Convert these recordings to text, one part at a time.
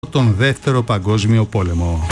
τον Δεύτερο Παγκόσμιο Πόλεμο.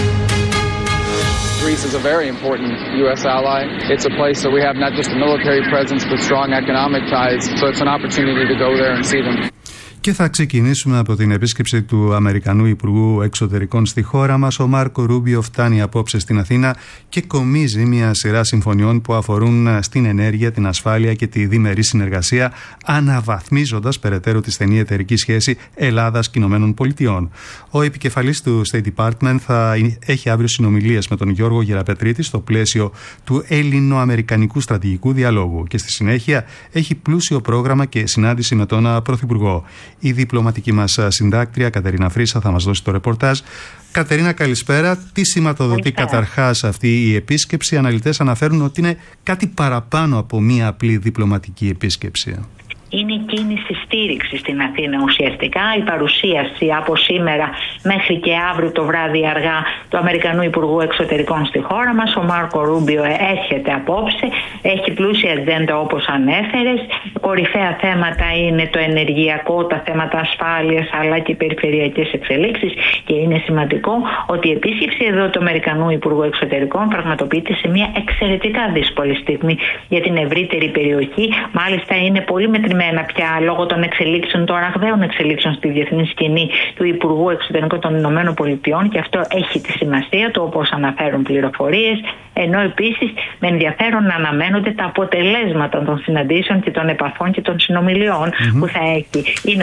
Greece is a very important U.S. ally. It's a place that we have not just a military presence but strong economic ties, so it's an opportunity to go there and see them. Και θα ξεκινήσουμε από την επίσκεψη του Αμερικανού Υπουργού Εξωτερικών στη χώρα μας. Ο Μάρκο Ρούμπιο φτάνει απόψε στην Αθήνα και κομίζει μια σειρά συμφωνιών που αφορούν στην ενέργεια, την ασφάλεια και τη διμερή συνεργασία, αναβαθμίζοντας περαιτέρω τη στενή εταιρική σχέση Ελλάδας και Ηνωμένων Πολιτειών. Ο επικεφαλής του State Department θα έχει αύριο συνομιλίες με τον Γιώργο Γεραπετρίτη στο πλαίσιο του Έλληνο-Αμερικανικού Στρατηγικού Διαλόγου και στη συνέχεια έχει πλούσιο πρόγραμμα και συνάντηση με τον Πρωθυπουργό. Η διπλωματική μας συντάκτρια Κατερίνα Φρύσα θα μας δώσει το ρεπορτάζ. Κατερίνα, καλησπέρα. Τι σηματοδοτεί καταρχάς αυτή η επίσκεψη? Οι αναλυτές αναφέρουν ότι είναι κάτι παραπάνω από μία απλή διπλωματική επίσκεψη. Είναι η κίνηση στήριξη στην Αθήνα ουσιαστικά. Η παρουσίαση από σήμερα μέχρι και αύριο το βράδυ αργά του Αμερικανού Υπουργού Εξωτερικών στη χώρα μας. Ο Μάρκο Ρούμπιο έρχεται απόψε. Έχει πλούσια ατζέντα όπως ανέφερες. Κορυφαία θέματα είναι το ενεργειακό, τα θέματα ασφάλειας αλλά και οι περιφερειακές εξελίξεις. Και είναι σημαντικό ότι η επίσκεψη εδώ του Αμερικανού Υπουργού Εξωτερικών πραγματοποιείται σε μια εξαιρετικά δύσκολη στιγμή για την ευρύτερη περιοχή. Μάλιστα είναι πολύ μετρημένα πια λόγω των εξελίξεων, των ραγδαίων εξελίξεων στη διεθνή σκηνή του Υπουργού Εξωτερικών των Ηνωμένων Πολιτειών και αυτό έχει τη σημασία του όπως αναφέρουν πληροφορίες, ενώ επίσης με ενδιαφέρον να αναμένονται τα αποτελέσματα των συναντήσεων και των επαφών και των συνομιλιών που θα έχει. Είναι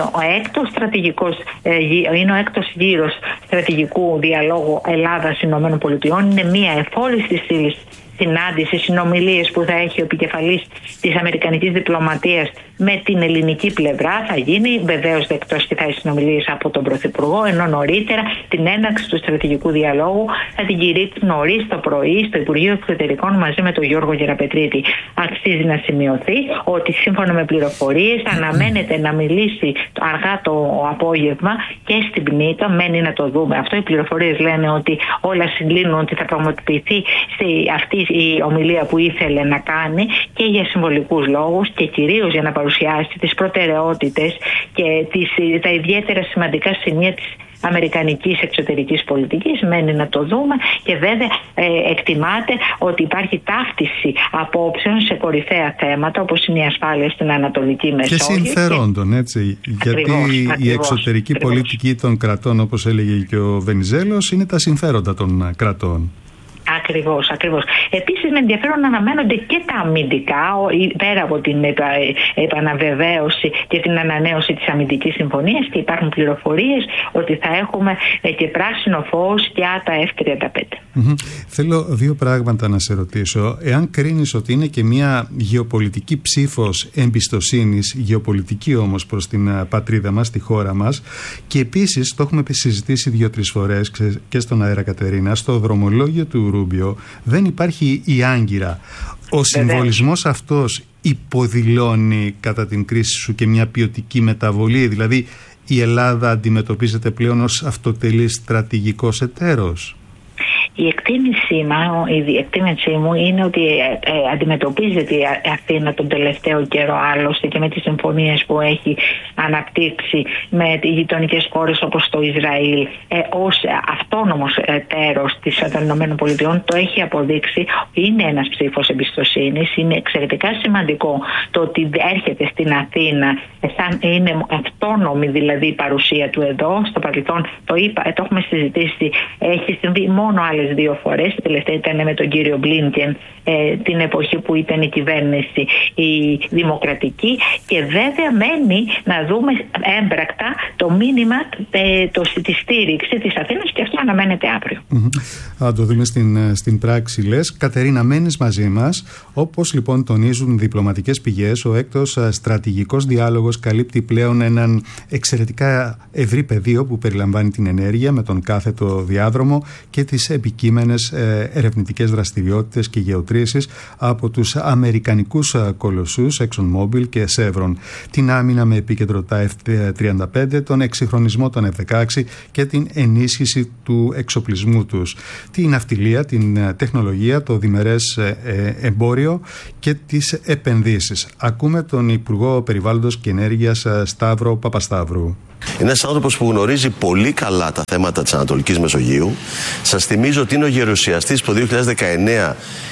ο έκτος γύρος στρατηγικού διαλόγου Ελλάδας Ηνωμένων Πολιτειών, είναι μια εφόλης της ύλης συνάντηση, συνομιλίες που θα έχει ο επικεφαλής της αμερικανικής διπλωματίας με την ελληνική πλευρά. Θα γίνει βεβαίως δεκτός και θα έχει συνομιλίες από τον Πρωθυπουργό, ενώ νωρίτερα την έναρξη του στρατηγικού διαλόγου θα την κηρύξει νωρίς το πρωί στο Υπουργείο Εξωτερικών μαζί με τον Γιώργο Γεραπετρίτη. Αξίζει να σημειωθεί ότι σύμφωνα με πληροφορίες αναμένεται να μιλήσει αργά το απόγευμα και στην Πνήτο. Μένει να το δούμε αυτό. Οι πληροφορίες λένε ότι όλα συγκλίνουν ότι θα πραγματοποιηθεί αυτή η ομιλία που ήθελε να κάνει και για συμβολικούς λόγους και κυρίως για να παρουσιάσει τις προτεραιότητες και τα ιδιαίτερα σημαντικά σημεία της αμερικανικής εξωτερικής πολιτικής. Μένει να το δούμε και βέβαια εκτιμάται ότι υπάρχει ταύτιση απόψεων σε κορυφαία θέματα όπως είναι η ασφάλεια στην Ανατολική Μεσόγειο. Και συμφερόντων, έτσι. Γιατί η εξωτερική πολιτική των κρατών, όπως έλεγε και ο Βενιζέλος, είναι τα συμφέροντα των κρατών. Ακριβώς. Επίσης με ενδιαφέρον αναμένονται και τα αμυντικά, πέρα από την επαναβεβαίωση και την ανανέωση της αμυντικής συμφωνίας, και υπάρχουν πληροφορίες ότι θα έχουμε και πράσινο φως για τα F-35. Θέλω δύο πράγματα να σε ρωτήσω. Εάν κρίνεις ότι είναι και μια γεωπολιτική ψήφος εμπιστοσύνης, γεωπολιτική όμως προς την πατρίδα μας, τη χώρα μας, και επίσης το έχουμε συζητήσει 2-3 φορές και στον αέρα, Κατερίνα, στο δρομολόγιο του Ρούμπιο δεν υπάρχει η άγκυρα. Ο συμβολισμός αυτός υποδηλώνει κατά την κρίση σου και μια ποιοτική μεταβολή, δηλαδή η Ελλάδα αντιμετωπίζεται πλέον ως αυτοτελής στρατηγικός εταίρος. Η εκτίμησή μου είναι ότι αντιμετωπίζεται η Αθήνα τον τελευταίο καιρό, άλλωστε και με τις συμφωνίες που έχει αναπτύξει με τις γειτονικές χώρες όπως το Ισραήλ ως αυτόνομος εταίρος των ΗΠΑ. Το έχει αποδείξει. Είναι ένας ψήφος εμπιστοσύνης. Είναι εξαιρετικά σημαντικό το ότι έρχεται στην Αθήνα, είναι αυτόνομη δηλαδή η παρουσία του εδώ. Στο παρελθόν το έχουμε συζητήσει, έχει συμβεί μόνο άλλες 2 φορές. Η τελευταία ήταν με τον κύριο Μπλίνκεν την εποχή που ήταν η κυβέρνηση η δημοκρατική, και βέβαια μένει να δούμε έμπρακτα το μήνυμα τη στήριξη της Αθήνας, και αυτό αναμένεται αύριο. Θα το δούμε στην πράξη, λες. Κατερίνα, μένεις μαζί μας. Όπως λοιπόν τονίζουν διπλωματικές πηγές, ο έκτος στρατηγικός διάλογος καλύπτει πλέον έναν εξαιρετικά ευρύ πεδίο που περιλαμβάνει την ενέργεια με τον κάθετο διάδρομο και τις επικείμενες ερευνητικές δραστηριότητες και γεωτρήσεις από τους αμερικανικούς κολοσσούς ExxonMobil και Chevron, την άμυνα με επίκεντρο τα F-35, τον εξυγχρονισμό των F-16 και την ενίσχυση του εξοπλισμού τους, την ναυτιλία, την τεχνολογία, το διμερές εμπόριο και τις επενδύσεις. Ακούμε τον Υπουργό Περιβάλλοντος και Ενέργειας Σταύρο Παπασταύρου. Είναι ένας άνθρωπος που γνωρίζει πολύ καλά τα θέματα της Ανατολικής Μεσογείου. Σας θυμίζω ότι είναι ο γερουσιαστής που το 2019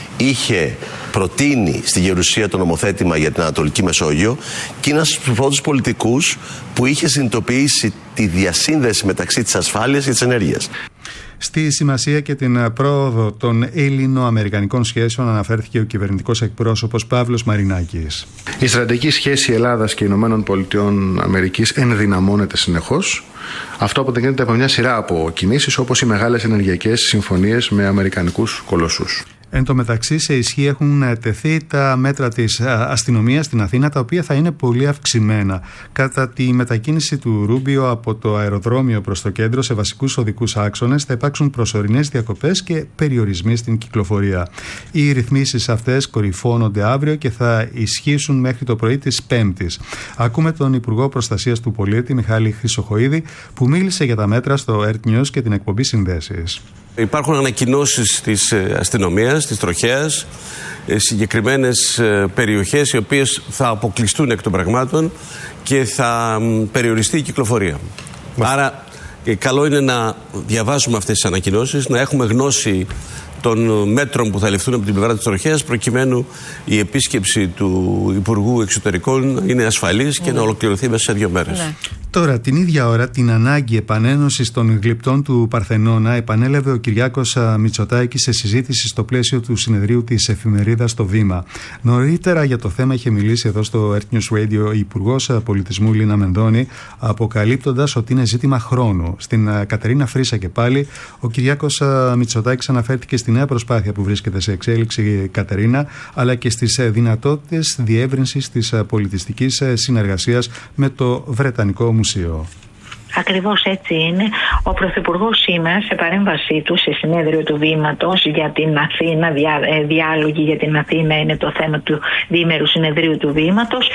είχε προτείνει στη Γερουσία το νομοθέτημα για την Ανατολική Μεσόγειο και είναι ένας από τους πρώτους πολιτικούς που είχε συνειδητοποιήσει τη διασύνδεση μεταξύ της ασφάλειας και της ενέργειας. Στη σημασία και την πρόοδο των ελληνο-αμερικανικών σχέσεων αναφέρθηκε ο κυβερνητικός εκπρόσωπος Παύλος Μαρινάκης. Η στρατηγική σχέση Ελλάδας και Ηνωμένων Πολιτειών Αμερικής ενδυναμώνεται συνεχώς. Αυτό αποτελείται από μια σειρά από κινήσεις, όπως οι μεγάλες ενεργειακές συμφωνίες με αμερικανικούς κολοσσούς. Εν τω μεταξύ, σε ισχύ έχουν τεθεί τα μέτρα της αστυνομίας στην Αθήνα, τα οποία θα είναι πολύ αυξημένα. Κατά τη μετακίνηση του Ρούμπιο από το αεροδρόμιο προς το κέντρο σε βασικούς οδικούς άξονες θα υπάρξουν προσωρινές διακοπές και περιορισμοί στην κυκλοφορία. Οι ρυθμίσεις αυτές κορυφώνονται αύριο και θα ισχύσουν μέχρι το πρωί της Πέμπτης. Ακούμε τον Υπουργό Προστασίας του Πολίτη, Μιχάλη Χρυσοχοΐδη, που μίλησε για τα μέτρα στο ERT News και την εκπομπή Συνδέσεις. Υπάρχουν ανακοινώσεις της αστυνομίας, της τροχέας, συγκεκριμένες περιοχές οι οποίες θα αποκλειστούν εκ των πραγμάτων και θα περιοριστεί η κυκλοφορία. Άρα καλό είναι να διαβάσουμε αυτές τις ανακοινώσεις, να έχουμε γνώση των μέτρων που θα ληφθούν από την πλευρά της τροχέας, προκειμένου η επίσκεψη του Υπουργού Εξωτερικών είναι ασφαλής και να ολοκληρωθεί μέσα σε 2 μέρες. Ναι. Τώρα, την ίδια ώρα, την ανάγκη επανένωσης των γλυπτών του Παρθενώνα επανέλαβε ο Κυριάκος Μητσοτάκης σε συζήτηση στο πλαίσιο του συνεδρίου της εφημερίδας Το Βήμα. Νωρίτερα για το θέμα είχε μιλήσει εδώ στο ERT News Radio η Υπουργός Πολιτισμού Λίνα Μενδώνη, αποκαλύπτοντας ότι είναι ζήτημα χρόνου. Στην Κατερίνα Φρίσα και πάλι, ο Κυριάκος Μητσοτάκης αναφέρθηκε στη νέα προσπάθεια που βρίσκεται σε εξέλιξη η Κατερίνα, αλλά και στις δυνατότητες διεύρυνσης της πολιτιστικής συνεργασίας με το Βρετανικό Μουσείο. Ακριβώς έτσι είναι. Ο Πρωθυπουργός σήμερα σε παρέμβασή του σε συνέδριο του Βήματος για την Αθήνα, διάλογοι για την Αθήνα είναι το θέμα του διήμερου συνεδρίου του Βήματος,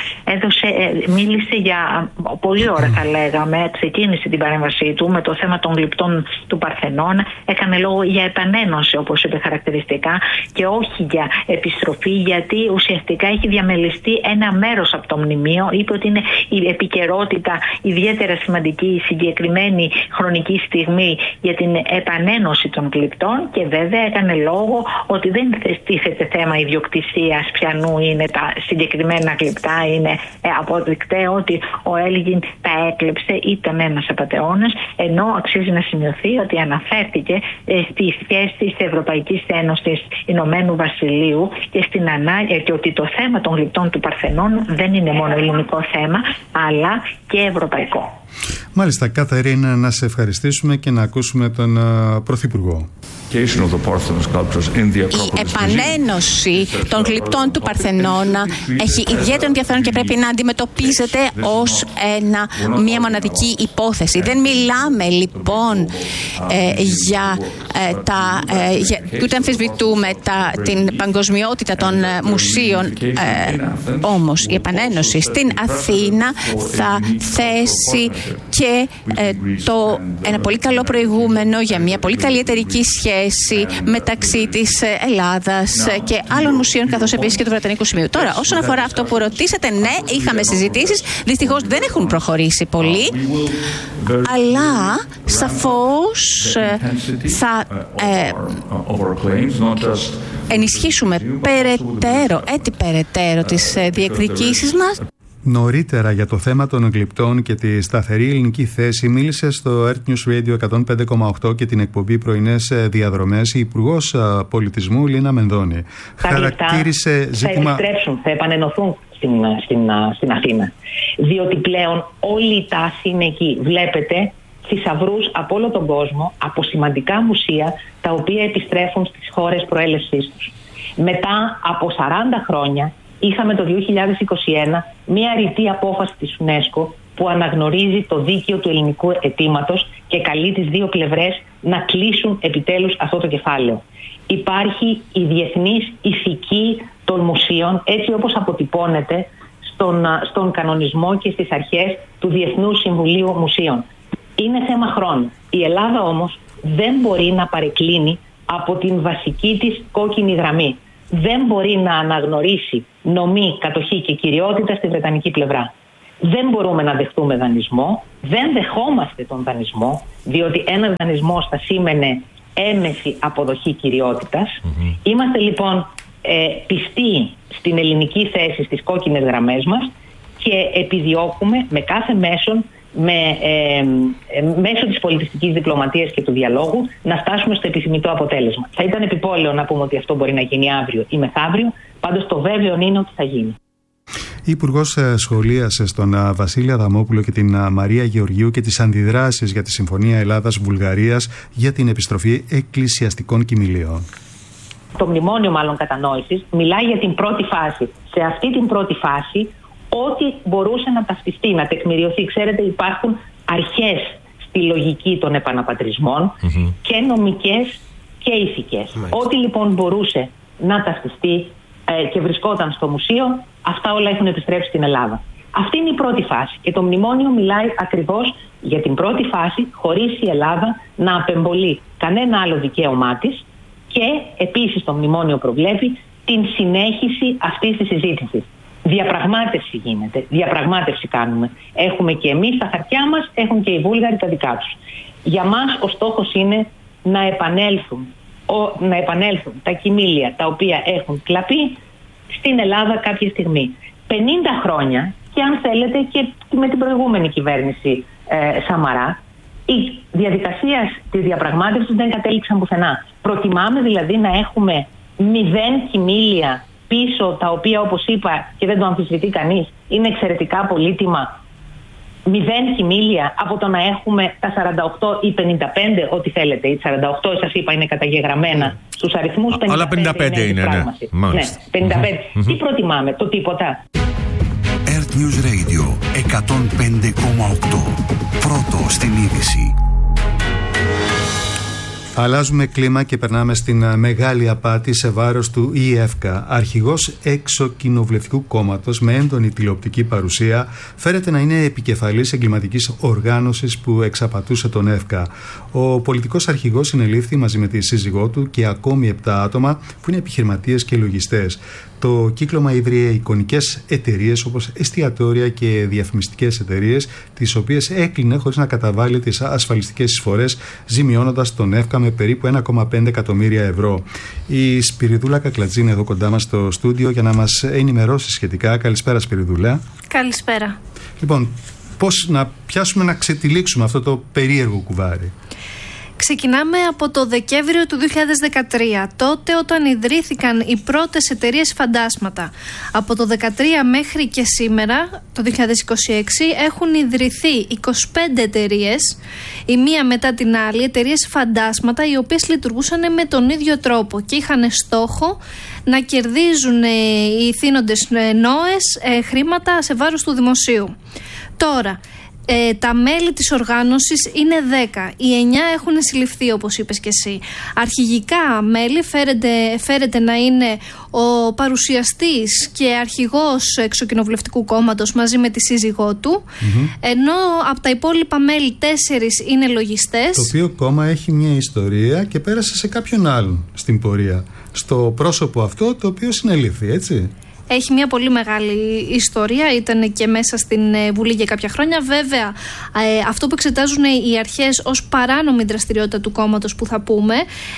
μίλησε για πολλή ώρα θα λέγαμε, ξεκίνησε την παρέμβασή του με το θέμα των γλυπτών του Παρθενώνα, έκανε λόγο για επανένωση όπως είπε χαρακτηριστικά και όχι για επιστροφή, γιατί ουσιαστικά έχει διαμελιστεί ένα μέρος από το μνημείο. Είπε ότι είναι η επικαιρότητα ιδιαίτερα σημαντική συγκεκριμένη χρονική στιγμή για την επανένωση των γλυπτών και βέβαια έκανε λόγο ότι δεν τίθεται θέμα ιδιοκτησίας πιανού είναι τα συγκεκριμένα γλυπτά, είναι αποδεικτέο ότι ο Έλγιν τα έκλεψε, ήταν ένας απατεώνας, ενώ αξίζει να σημειωθεί ότι αναφέρθηκε στη σχέση της Ευρωπαϊκής Ένωσης Ηνωμένου Βασιλείου και ότι το θέμα των γλυπτών του Παρθενών δεν είναι μόνο ελληνικό θέμα αλλά και ευρωπαϊκό. Μάλιστα, Καθαρίνα, να σε ευχαριστήσουμε και να ακούσουμε τον Πρωθυπουργό. Η επανένωση των γλυπτών του Παρθενώνα έχει ιδιαίτερο ενδιαφέρον και πρέπει να αντιμετωπίζεται ως μια μοναδική υπόθεση. Δεν μιλάμε λοιπόν ούτε αμφισβητούμε την παγκοσμιότητα των μουσείων, όμως η επανένωση στην Αθήνα θα θέσει και ένα πολύ καλό προηγούμενο για μια πολύ καλή εταιρική σχέση μεταξύ της Ελλάδας και άλλων μουσείων, καθώς επίσης και του Βρετανικού Σημείου. Τώρα, όσον αφορά αυτό που ρωτήσατε, ναι, είχαμε συζητήσεις, δυστυχώς δεν έχουν προχωρήσει πολύ, αλλά σαφώς θα ενισχύσουμε περαιτέρω τις διεκδικήσεις μας. Νωρίτερα για το θέμα των γλυπτών και τη σταθερή ελληνική θέση μίλησε στο ERT News Radio 105,8 και την εκπομπή Πρωινές Διαδρομές η Υπουργός Πολιτισμού Λίνα Μενδώνη. Χαρακτήρισε ζήτημα... Θα επιστρέψουν, θα επανενωθούν στην Αθήνα. Διότι πλέον όλη η τάση είναι εκεί. Βλέπετε θησαυρούς από όλο τον κόσμο, από σημαντικά μουσεία, τα οποία επιστρέφουν στις χώρες προέλευσής τους. Μετά από 40 χρόνια είχαμε το 2021 μία ρητή απόφαση της UNESCO που αναγνωρίζει το δίκαιο του ελληνικού αιτήματος και καλεί τις δύο πλευρές να κλείσουν επιτέλους αυτό το κεφάλαιο. Υπάρχει η διεθνής ηθική των μουσείων έτσι όπως αποτυπώνεται στον κανονισμό και στις αρχές του Διεθνούς Συμβουλίου Μουσείων. Είναι θέμα χρόνου. Η Ελλάδα όμως δεν μπορεί να παρεκκλίνει από την βασική της κόκκινη γραμμή. Δεν μπορεί να αναγνωρίσει νομή, κατοχή και κυριότητα στη βρετανική πλευρά. Δεν μπορούμε να δεχτούμε δανεισμό, δεν δεχόμαστε τον δανεισμό, διότι ένας δανεισμός θα σήμαινε έμεση αποδοχή κυριότητας. Είμαστε λοιπόν πιστοί στην ελληνική θέση, στις κόκκινες γραμμές μας και επιδιώκουμε με κάθε μέσον, μέσω της πολιτιστικής διπλωματίας και του διαλόγου, να φτάσουμε στο επιθυμητό αποτέλεσμα. Θα ήταν επιπόλαιο να πούμε ότι αυτό μπορεί να γίνει αύριο ή μεθαύριο, πάντως το βέβαιο είναι ότι θα γίνει. Η Υπουργός σχολίασε στον Βασίλη Αδαμόπουλο και την Μαρία Γεωργίου και τις αντιδράσεις για τη Συμφωνία Ελλάδας-Βουλγαρίας για την επιστροφή εκκλησιαστικών κοιμηλίων. Το μνημόνιο μάλλον κατανόησης μιλάει για την πρώτη φάση. Σε αυτή την πρώτη φάση ό,τι μπορούσε να ταυτιστεί, να τεκμηριωθεί. Ξέρετε, υπάρχουν αρχές στη λογική των επαναπατρισμών και νομικές και ηθικές. Ό,τι λοιπόν μπορούσε να ταυτιστεί και βρισκόταν στο μουσείο, αυτά όλα έχουν επιστρέψει στην Ελλάδα. Αυτή είναι η πρώτη φάση και το μνημόνιο μιλάει ακριβώς για την πρώτη φάση, χωρίς η Ελλάδα να απεμπολεί κανένα άλλο δικαίωμά της, και επίσης το μνημόνιο προβλέπει την συνέχιση αυτής της συζήτησης. Διαπραγμάτευση γίνεται, διαπραγμάτευση κάνουμε. Έχουμε και εμείς τα χαρτιά μας, έχουν και οι Βούλγαροι τα δικά τους. Για μας ο στόχος είναι να επανέλθουν τα κοιμήλια τα οποία έχουν κλαπεί στην Ελλάδα κάποια στιγμή. 50 χρόνια, και αν θέλετε και με την προηγούμενη κυβέρνηση Σαμαρά, η διαδικασία της διαπραγμάτευσης δεν κατέληξαν πουθενά. Προτιμάμε δηλαδή να έχουμε 0 κοιμήλια πίσω, τα οποία, όπως είπα και δεν το αμφισβητεί κανείς, είναι εξαιρετικά πολύτιμα, 0 κοιμήλια, από το να έχουμε τα 48 ή 55, ό,τι θέλετε. Οι 48, σας είπα, είναι καταγεγραμμένα στους αριθμούς. Αλλά 55 είναι, ναι. Ναι, 55. Τι προτιμάμε, το τίποτα. Earth News Radio 105,8. Πρώτο στην είδηση. Αλλάζουμε κλίμα και περνάμε στην μεγάλη απάτη σε βάρος του ΙΕΦΚΑ. Αρχηγός εξοκοινοβουλευτικού κόμματος με έντονη τηλεοπτική παρουσία φέρεται να είναι επικεφαλής εγκληματικής οργάνωσης που εξαπατούσε τον ΕΦΚΑ. Ο πολιτικός αρχηγός συνελήφθη μαζί με τη σύζυγό του και ακόμη 7 άτομα που είναι επιχειρηματίες και λογιστές. Το κύκλωμα ίδρυε εικονικές εταιρείες όπως εστιατόρια και διαφημιστικές εταιρείες, τις οποίες έκλεινε χωρίς να καταβάλει τις ασφαλιστικές εισφορές, ζημιώνοντας τον ΕΦΚΑ με περίπου 1,5 εκατομμύρια ευρώ. Η Σπυριδούλα Κακλατζή είναι εδώ κοντά μας στο στούντιο για να μας ενημερώσει σχετικά. Καλησπέρα, Σπυριδούλα. Καλησπέρα. Λοιπόν, πώς να πιάσουμε να ξετυλίξουμε αυτό το περίεργο κουβάρι? Ξεκινάμε από το Δεκέμβριο του 2013, τότε όταν ιδρύθηκαν οι πρώτες εταιρείες φαντάσματα. Από το 2013 μέχρι και σήμερα, το 2026, έχουν ιδρυθεί 25 εταιρείες, η μία μετά την άλλη, εταιρείες φαντάσματα, οι οποίες λειτουργούσαν με τον ίδιο τρόπο και είχαν στόχο να κερδίζουν οι θύνοντες νόες χρήματα σε βάρος του δημοσίου. Τώρα, τα μέλη της οργάνωσης είναι 10. Οι 9 έχουν συλληφθεί, όπως είπες και εσύ. Αρχηγικά μέλη φέρεται να είναι ο παρουσιαστής και αρχηγός εξοκοινοβουλευτικού κόμματος μαζί με τη σύζυγό του, ενώ από τα υπόλοιπα μέλη 4 είναι λογιστές. Το οποίο κόμμα έχει μια ιστορία και πέρασε σε κάποιον άλλον στην πορεία. Στο πρόσωπο αυτό το οποίο συνελήφθη, έτσι. Έχει μια πολύ μεγάλη ιστορία, ήταν και μέσα στην Βουλή για κάποια χρόνια. Βέβαια, αυτό που εξετάζουν οι αρχές ως παράνομη δραστηριότητα του κόμματος που θα πούμε,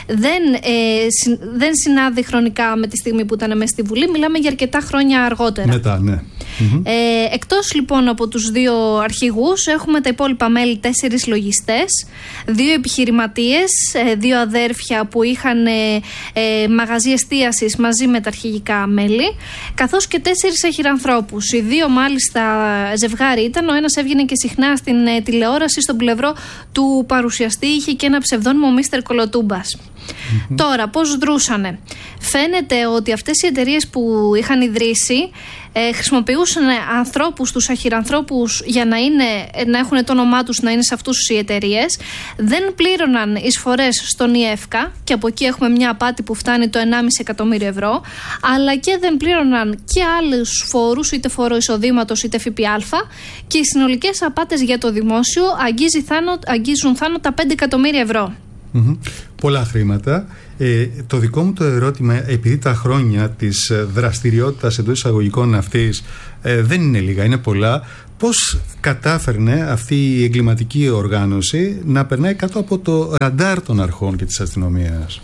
δεν συνάδει χρονικά με τη στιγμή που ήταν μέσα στη Βουλή. Μιλάμε για αρκετά χρόνια αργότερα. Μετά, ναι. Εκτός λοιπόν από τους 2 αρχηγούς, έχουμε τα υπόλοιπα μέλη 4 λογιστές, 2 επιχειρηματίες, 2 αδέρφια που είχαν μαγαζί εστίασης μαζί με τα αρχηγικά μέλη, καθώς και 4 εχειρανθρώπους. Οι 2 μάλιστα ζευγάρι ήταν, ο ένας έβγαινε και συχνά στην τηλεόραση, στον πλευρό του παρουσιαστή είχε και ένα ψευδόνυμο Μίστερ Κολοτούμπας. Τώρα, πώς δρούσανε? Φαίνεται ότι αυτές οι εταιρείες που είχαν ιδρύσει χρησιμοποιούσαν ανθρώπους, τους αχειρανθρώπους, για να έχουν το όνομά τους να είναι σε αυτούς οι εταιρείες. Δεν πλήρωναν εισφορές στον ΙΕΦΚΑ και από εκεί έχουμε μια απάτη που φτάνει το 1,5 εκατομμύριο ευρώ, αλλά και δεν πλήρωναν και άλλους φόρους, είτε φόρο εισοδήματος είτε ΦΠΑ, και οι συνολικές απάτες για το δημόσιο αγγίζουν θάνατα 5 εκατομμύρια ευρώ. Πολλά χρήματα. Το δικό μου το ερώτημα, επειδή τα χρόνια της δραστηριότητας εντός εισαγωγικών αυτής δεν είναι λίγα, είναι πολλά, Πώς κατάφερνε αυτή η εγκληματική οργάνωση να περνάει κάτω από το ραντάρ των αρχών και της αστυνομίας?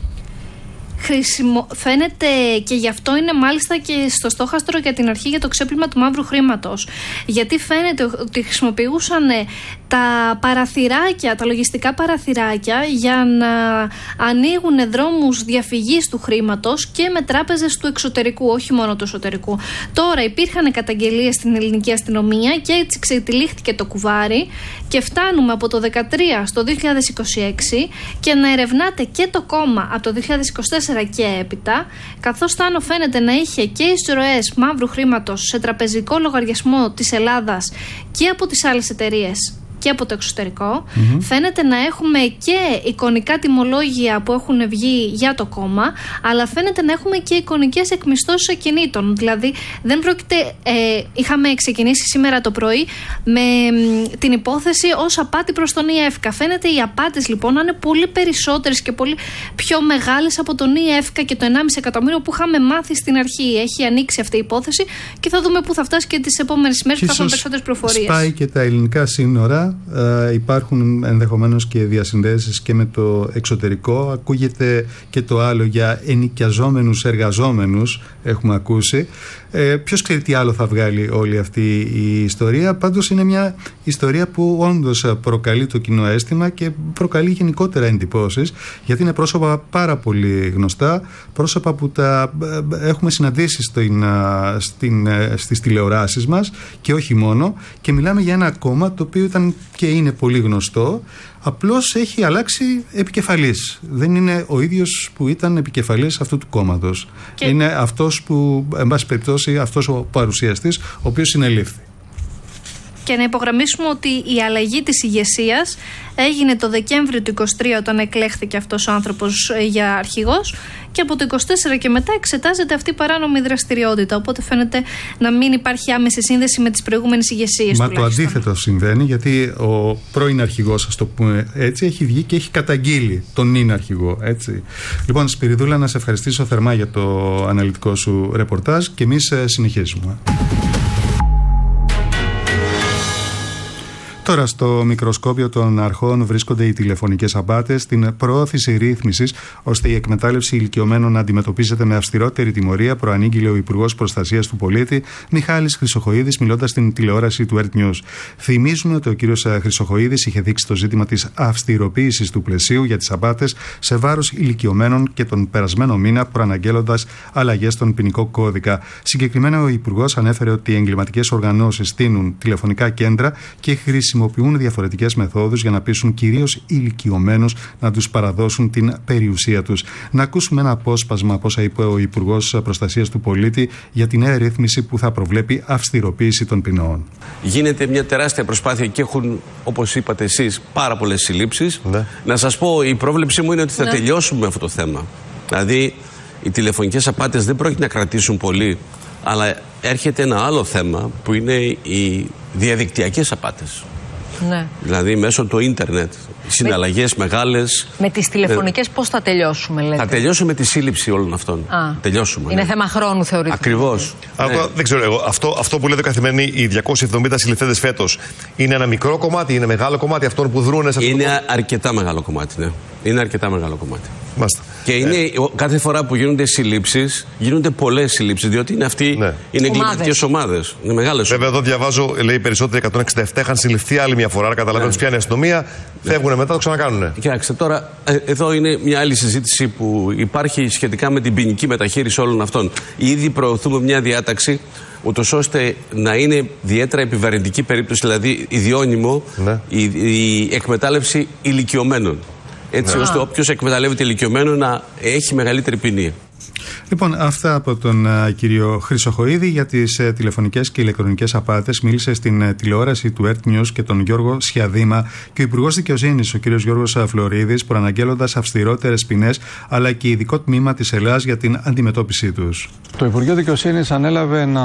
Φαίνεται, και γι' αυτό είναι μάλιστα και στο στόχαστρο για την αρχή για το ξέπλυμα του μαύρου χρήματος. Γιατί φαίνεται ότι χρησιμοποιούσαν τα παραθυράκια, τα λογιστικά παραθυράκια, για να ανοίγουν δρόμους διαφυγής του χρήματος και με τράπεζες του εξωτερικού, όχι μόνο του εσωτερικού. Τώρα υπήρχαν καταγγελίες στην ελληνική αστυνομία και έτσι ξετυλίχθηκε το κουβάρι και φτάνουμε από το 2013 στο 2026 και να ερευνάται και το κόμμα από το 2024 και έπειτα, καθώς Θάνο φαίνεται να είχε και εισρωές μαύρου χρήματος σε τραπεζικό λογαριασμό της Ελλάδας και από τις άλλες εταιρείες και από το εξωτερικό. Φαίνεται να έχουμε και εικονικά τιμολόγια που έχουν βγει για το κόμμα, αλλά φαίνεται να έχουμε και εικονικές εκμισθώσεις ακινήτων. Δηλαδή δεν πρόκειται, είχαμε ξεκινήσει σήμερα το πρωί με την υπόθεση ως απάτη προς τον ΙΕΦΚΑ. Φαίνεται οι απάτες λοιπόν να είναι πολύ περισσότερες και πολύ πιο μεγάλες από τον ΙΕΦΚΑ και το 1,5 εκατομμύριο που είχαμε μάθει στην αρχή. Έχει ανοίξει αυτή η υπόθεση και θα δούμε πού θα φτάσει και τις επόμενες μέρες που θα έχουμε περισσότερες πληροφορίες. Σπάει και τα ελληνικά σύνορα. Υπάρχουν ενδεχομένως και διασυνδέσεις και με το εξωτερικό. Ακούγεται και το άλλο για ενοικιαζόμενους εργαζόμενους, έχουμε ακούσει. Ποιος ξέρει τι άλλο θα βγάλει όλη αυτή η ιστορία. Πάντως είναι μια ιστορία που όντως προκαλεί το κοινό αίσθημα και προκαλεί γενικότερα εντυπώσεις, γιατί είναι πρόσωπα πάρα πολύ γνωστά, πρόσωπα που τα έχουμε συναντήσει στις τηλεοράσεις μας και όχι μόνο, και μιλάμε για ένα κόμμα το οποίο ήταν και είναι πολύ γνωστό, απλώς έχει αλλάξει επικεφαλής. Δεν είναι ο ίδιος που ήταν επικεφαλής αυτού του κόμματος. Είναι αυτός που, εν πάση περιπτώσει, αυτός ο παρουσιαστής, ο οποίος συνελήφθη. Και να υπογραμμίσουμε ότι η αλλαγή της ηγεσίας έγινε το Δεκέμβριο του 2023 όταν εκλέχθηκε αυτός ο άνθρωπος για αρχηγός, και από το 2024 και μετά εξετάζεται αυτή η παράνομη δραστηριότητα. Οπότε φαίνεται να μην υπάρχει άμεση σύνδεση με τις προηγούμενες ηγεσίες. Μα το αντίθετο συμβαίνει, γιατί ο πρώην αρχηγός, ας το πούμε έτσι, έχει βγει και έχει καταγγείλει τον νυν αρχηγό. Έτσι. Λοιπόν, Σπυριδούλα, να σε ευχαριστήσω θερμά για το αναλυτικό σου ρεπορτάζ και εμείς συνεχίζουμε. Τώρα στο μικροσκόπιο των αρχών βρίσκονται οι τηλεφωνικές απάτες, την προώθηση ρύθμισης ώστε η εκμετάλλευση ηλικιωμένων να αντιμετωπίζεται με αυστηρότερη τιμωρία, προανήγγειλε ο Υπουργός Προστασίας του Πολίτη Μιχάλης Χρυσοχοΐδης, μιλώντας στην τηλεόραση του Earth News. Θυμίζουμε ότι ο κύριος Χρυσοχοΐδης είχε δείξει το ζήτημα της αυστηροποίησης του πλαισίου για τις απάτες σε βάρος ηλικιωμένων και τον περασμένο μήνα, προαναγγέλλοντας αλλαγές στον ποινικό κώδικα. Συγκεκριμένα, ο Υπουργός ανέφερε ότι οι εγκληματικές οργανώσεις στείνουν τηλεφωνικά κέντρα και χρησιμοποιούν διαφορετικές μεθόδους για να πείσουν κυρίως ηλικιωμένους να τους παραδώσουν την περιουσία τους. Να ακούσουμε ένα απόσπασμα από όσα είπε ο Υπουργός Προστασίας του Πολίτη για τη νέα ρύθμιση που θα προβλέπει αυστηροποίηση των ποινών. Γίνεται μια τεράστια προσπάθεια και έχουν, όπως είπατε εσείς, πάρα πολλές συλλήψεις. Ναι. Να σας πω, η πρόβλεψή μου είναι ότι θα τελειώσουμε αυτό το θέμα. Δηλαδή, οι τηλεφωνικές απάτες δεν πρόκειται να κρατήσουν πολύ, αλλά έρχεται ένα άλλο θέμα που είναι οι διαδικτυακές απάτες. Ναι. Δηλαδή μέσω του ίντερνετ, συναλλαγές μεγάλες. Με τις τηλεφωνικές πώς θα τελειώσουμε, λέτε? Θα τελειώσουμε με τη σύλληψη όλων αυτών. Τελειώσουμε. Είναι θέμα χρόνου, θεωρείτε? Ακριβώς. Δεν ξέρω εγώ. Αυτό που λέτε καθημερινή, οι 270 συλληφθέντες φέτος, είναι ένα μικρό κομμάτι, είναι μεγάλο κομμάτι αυτών που δρούν σε αυτό? Είναι αρκετά μεγάλο κομμάτι, ναι. Είναι αρκετά μεγάλο κομμάτι. Μάλιστα. Και είναι, κάθε φορά που γίνονται συλλήψεις, γίνονται πολλές συλλήψεις, διότι είναι αυτοί είναι εγκληματικές ομάδες. Είναι μεγάλες. Βέβαια, εδώ διαβάζω, λέει περισσότεροι 167 είχαν συλληφθεί άλλη μια φορά. Άρα καταλαβαίνω, τους πιάνει η αστυνομία, φεύγουν μετά, το ξανακάνουνε. Κοιτάξτε, τώρα εδώ είναι μια άλλη συζήτηση που υπάρχει σχετικά με την ποινική μεταχείριση όλων αυτών. Ήδη προωθούμε μια διάταξη, ούτως ώστε να είναι ιδιαίτερα επιβαρυντική περίπτωση, δηλαδή ιδιώνυμο, η εκμετάλλευση ηλικιωμένων. Έτσι ώστε όποιος εκμεταλλεύεται ηλικιωμένο να έχει μεγαλύτερη ποινή. Λοιπόν, αυτά από τον κύριο Χρυσοχοΐδη για τις τηλεφωνικές και ηλεκτρονικές απάτες. Μίλησε στην τηλεόραση του Earth News και τον Γιώργο Σιαδήμα και ο Υπουργός Δικαιοσύνης, ο κύριος Γιώργος Φλωρίδης, προαναγγέλλοντας αυστηρότερες ποινές αλλά και ειδικό τμήμα της Ελλάδας για την αντιμετώπιση τους. Το Υπουργείο Δικαιοσύνης ανέλαβε να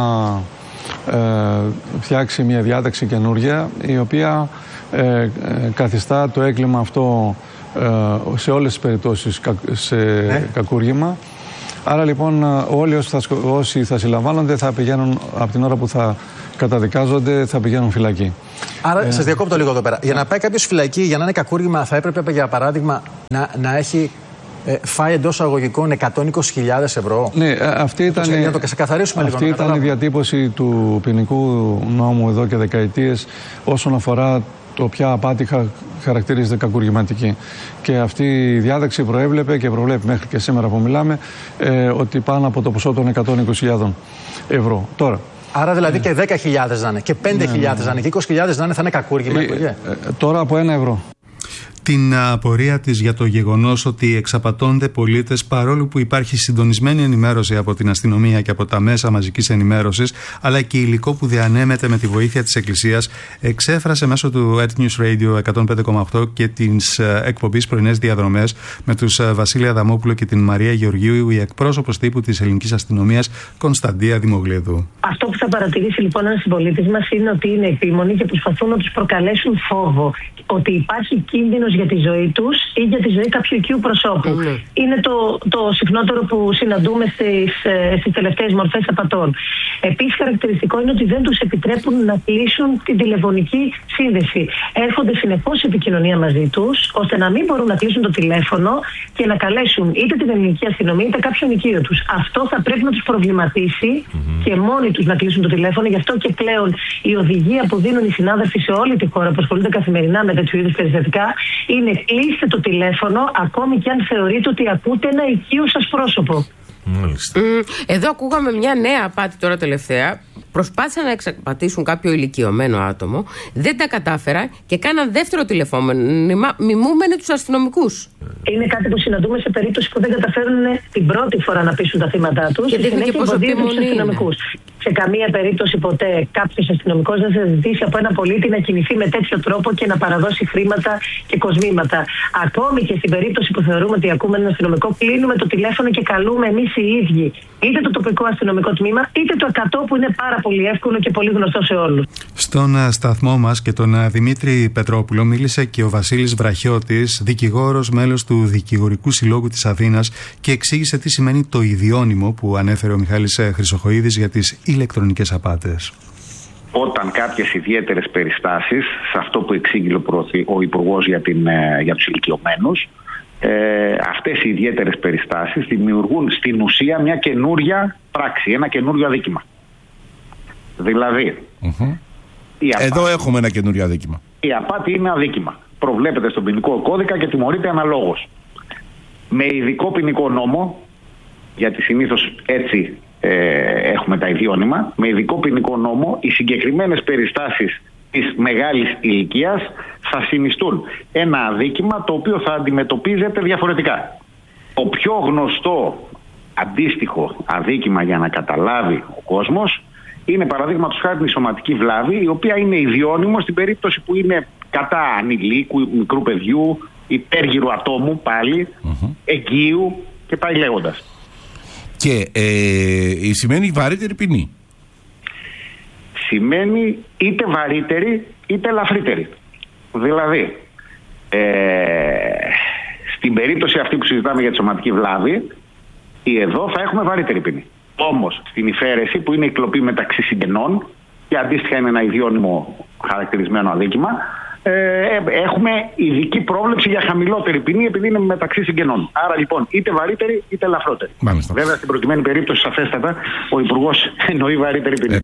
φτιάξει μια διάταξη καινούργια, η οποία καθιστά το έγκλημα αυτό σε όλες τις περιπτώσεις σε κακούργημα. Άρα λοιπόν όλοι όσοι θα συλλαμβάνονται θα πηγαίνουν από την ώρα που θα καταδικάζονται, θα πηγαίνουν φυλακή. Άρα, σας διακόπτω λίγο εδώ πέρα. Για να πάει κάποιος φυλακή, για να είναι κακούργημα, θα έπρεπε, για παράδειγμα, να έχει φάει εντός αγωγικών 120.000 ευρώ. Ναι, αυτή ήταν, για να το ξεκαθαρίσουμε λίγο. Αυτή ήταν η διατύπωση του ποινικού νόμου εδώ και δεκαετίες όσον αφορά το ποια απάτη χαρακτηρίζεται κακουργηματική. Και αυτή η διάταξη προέβλεπε και προβλέπει μέχρι και σήμερα που μιλάμε ότι πάνω από το ποσό των 120.000 ευρώ. Τώρα, άρα δηλαδή και 10.000 να είναι, και 5.000 να είναι, και 20.000 να είναι, θα είναι κακούργημα. Τώρα από 1 ευρώ. Την απορία της για το γεγονός ότι εξαπατώνται πολίτες παρόλο που υπάρχει συντονισμένη ενημέρωση από την αστυνομία και από τα μέσα μαζικής ενημέρωσης, αλλά και υλικό που διανέμεται με τη βοήθεια της Εκκλησίας, εξέφρασε μέσω του Earth News Radio 105,8 και της εκπομπής Πρωινές Διαδρομές με τους Βασίλη Αδαμόπουλο και την Μαρία Γεωργίου, η εκπρόσωπος τύπου της ελληνικής αστυνομίας Κωνσταντία Δημογλίδου. Αυτό που θα παρατηρήσει λοιπόν ένας συμπολίτης μας είναι ότι είναι επίμονοι και προσπαθούν να τους προκαλέσουν φόβο ότι υπάρχει κίνδυνος για τη ζωή τους ή για τη ζωή κάποιου οικείου προσώπου. Είναι το συχνότερο που συναντούμε στις τελευταίες μορφές απατών. Επίσης, χαρακτηριστικό είναι ότι δεν τους επιτρέπουν να κλείσουν την τηλεφωνική σύνδεση. Έρχονται συνεχώς σε επικοινωνία μαζί τους, ώστε να μην μπορούν να κλείσουν το τηλέφωνο και να καλέσουν είτε την ελληνική αστυνομία είτε κάποιον οικείο τους. Αυτό θα πρέπει να τους προβληματίσει και μόνοι τους να κλείσουν το τηλέφωνο. Γι' αυτό και πλέον η οδηγία που δίνουν οι συνάδελφοι σε όλη τη χώρα που ασχολούνται καθημερινά με τέτοιου είδους περιστατικά είναι κλείστε το τηλέφωνο ακόμη και αν θεωρείτε ότι ακούτε ένα οικείο σας πρόσωπο. Εδώ ακούγαμε μια νέα απάτη τώρα τελευταία. Προσπάθησαν να εξαπατήσουν κάποιο ηλικιωμένο άτομο, δεν τα κατάφερα και κάναν δεύτερο τηλεφώνημα μιμούμενοι τους αστυνομικούς. Είναι κάτι που συναντούμε σε περίπτωση που δεν καταφέρουν την πρώτη φορά να πείσουν τα θύματα τους και συνέχεια υποδίονται τους αστυνομικούς. Σε καμία περίπτωση ποτέ κάποιος αστυνομικός δεν θα ζητήσει από ένα πολίτη να κινηθεί με τέτοιο τρόπο και να παραδώσει χρήματα και κοσμήματα. Ακόμη και στην περίπτωση που θεωρούμε ότι ακούμε έναν αστυνομικό, κλείνουμε το τηλέφωνο και καλούμε εμείς οι ίδιοι είτε το τοπικό αστυνομικό τμήμα είτε το 100 που είναι πάρα πολύ εύκολο και πολύ γνωστό σε όλους. Στον σταθμό μας και τον Δημήτρη Πετρόπουλο μίλησε και ο Βασίλης Βραχιώτης, δικηγόρος, μέλος του Δικηγορικού Συλλόγου της Αθήνας, και εξήγησε τι σημαίνει το ιδιώνυμο που ανέφερε ο Μιχάλης Χρυσοχοΐδης για τις ηλεκτρονικές απάτες. Όταν κάποιες ιδιαίτερες περιστάσεις, σε αυτό που εξήγηλε ο Υπουργός για τους ηλικιωμένους, αυτές οι ιδιαίτερες περιστάσεις δημιουργούν στην ουσία μια καινούρια πράξη, ένα καινούριο αδίκημα. Δηλαδή, εδώ έχουμε ένα καινούριο αδίκημα. Η απάτη είναι αδίκημα. Προβλέπεται στον ποινικό κώδικα και τιμωρείται αναλόγως. Με ειδικό ποινικό νόμο, γιατί συνήθως έτσι έχουμε τα ιδιώνυμα, με ειδικό ποινικό νόμο οι συγκεκριμένες περιστάσεις της μεγάλης ηλικίας θα συνιστούν ένα αδίκημα το οποίο θα αντιμετωπίζεται διαφορετικά. Το πιο γνωστό αντίστοιχο αδίκημα για να καταλάβει ο κόσμος είναι παραδείγματος χάρη η σωματική βλάβη, η οποία είναι ιδιώνυμο στην περίπτωση που είναι κατά ανηλίκου, μικρού παιδιού, υπέργυρου ατόμου πάλι, εγκύου και πάει λέγοντας. Και σημαίνει βαρύτερη ποινή. Σημαίνει είτε βαρύτερη είτε ελαφρύτερη. Δηλαδή, στην περίπτωση αυτή που συζητάμε για τη σωματική βλάβη, εδώ θα έχουμε βαρύτερη ποινή. Όμως, στην υφαίρεση που είναι η κλοπή μεταξύ συγγενών και αντίστοιχα είναι ένα ιδιώνυμο χαρακτηρισμένο αδίκημα, έχουμε ειδική πρόβλεψη για χαμηλότερη ποινή επειδή είναι μεταξύ συγγενών. Άρα λοιπόν είτε βαρύτερη είτε ελαφρότερη. Μάλιστα. Βέβαια στην προκειμένη περίπτωση σαφέστατα ο Υπουργός εννοεί βαρύτερη ποινή.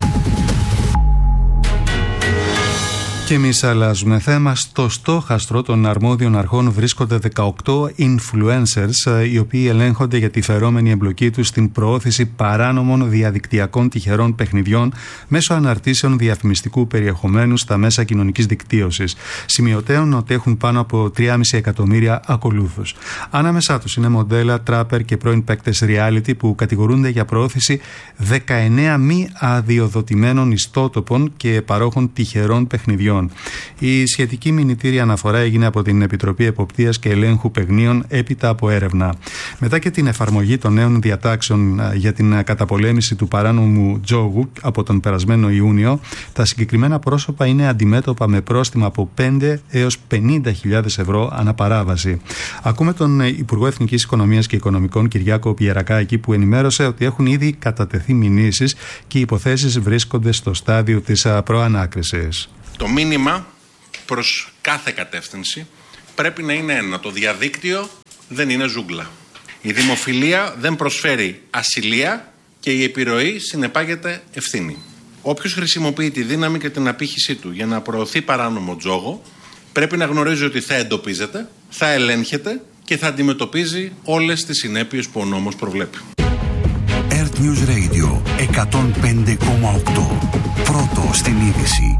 Και εμείς αλλάζουμε θέμα. Στο στόχαστρο των αρμόδιων αρχών βρίσκονται 18 influencers, οι οποίοι ελέγχονται για τη φερόμενη εμπλοκή τους στην προώθηση παράνομων διαδικτυακών τυχερών παιχνιδιών μέσω αναρτήσεων διαφημιστικού περιεχομένου στα μέσα κοινωνικής δικτύωσης. Σημειωτέων ότι έχουν πάνω από 3,5 εκατομμύρια ακολούθους. Ανάμεσά τους είναι μοντέλα, τράπερ και πρώην παίκτες reality που κατηγορούνται για προώθηση 19 μη αδειοδοτημένων ιστότοπων και παρόχων τυχερών παιχνιδιών. Αθηνών. Η σχετική μηνυτήρια αναφορά έγινε από την Επιτροπή Εποπτείας και Ελέγχου Παιγνίων έπειτα από έρευνα. Μετά και την εφαρμογή των νέων διατάξεων για την καταπολέμηση του παράνομου τζόγου από τον περασμένο Ιούνιο, τα συγκεκριμένα πρόσωπα είναι αντιμέτωπα με πρόστιμα από 5 έως 50.000 ευρώ αναπαράβαση. Ακούμε τον Υπουργό Εθνικής Οικονομίας και Οικονομικών, Κυριάκο Πιερακάκη, που ενημέρωσε ότι έχουν ήδη κατατεθεί μηνύσεις και οι υποθέσεις βρίσκονται στο στάδιο της προανάκρισης. Το μήνυμα προς κάθε κατεύθυνση πρέπει να είναι ένα. Το διαδίκτυο δεν είναι ζούγκλα. Η δημοφιλία δεν προσφέρει ασυλία και η επιρροή συνεπάγεται ευθύνη. Όποιος χρησιμοποιεί τη δύναμη και την απήχησή του για να προωθεί παράνομο τζόγο, πρέπει να γνωρίζει ότι θα εντοπίζεται, θα ελέγχεται και θα αντιμετωπίζει όλες τις συνέπειες που ο νόμος προβλέπει. Earth News Radio 105,8. Πρώτο στην είδηση.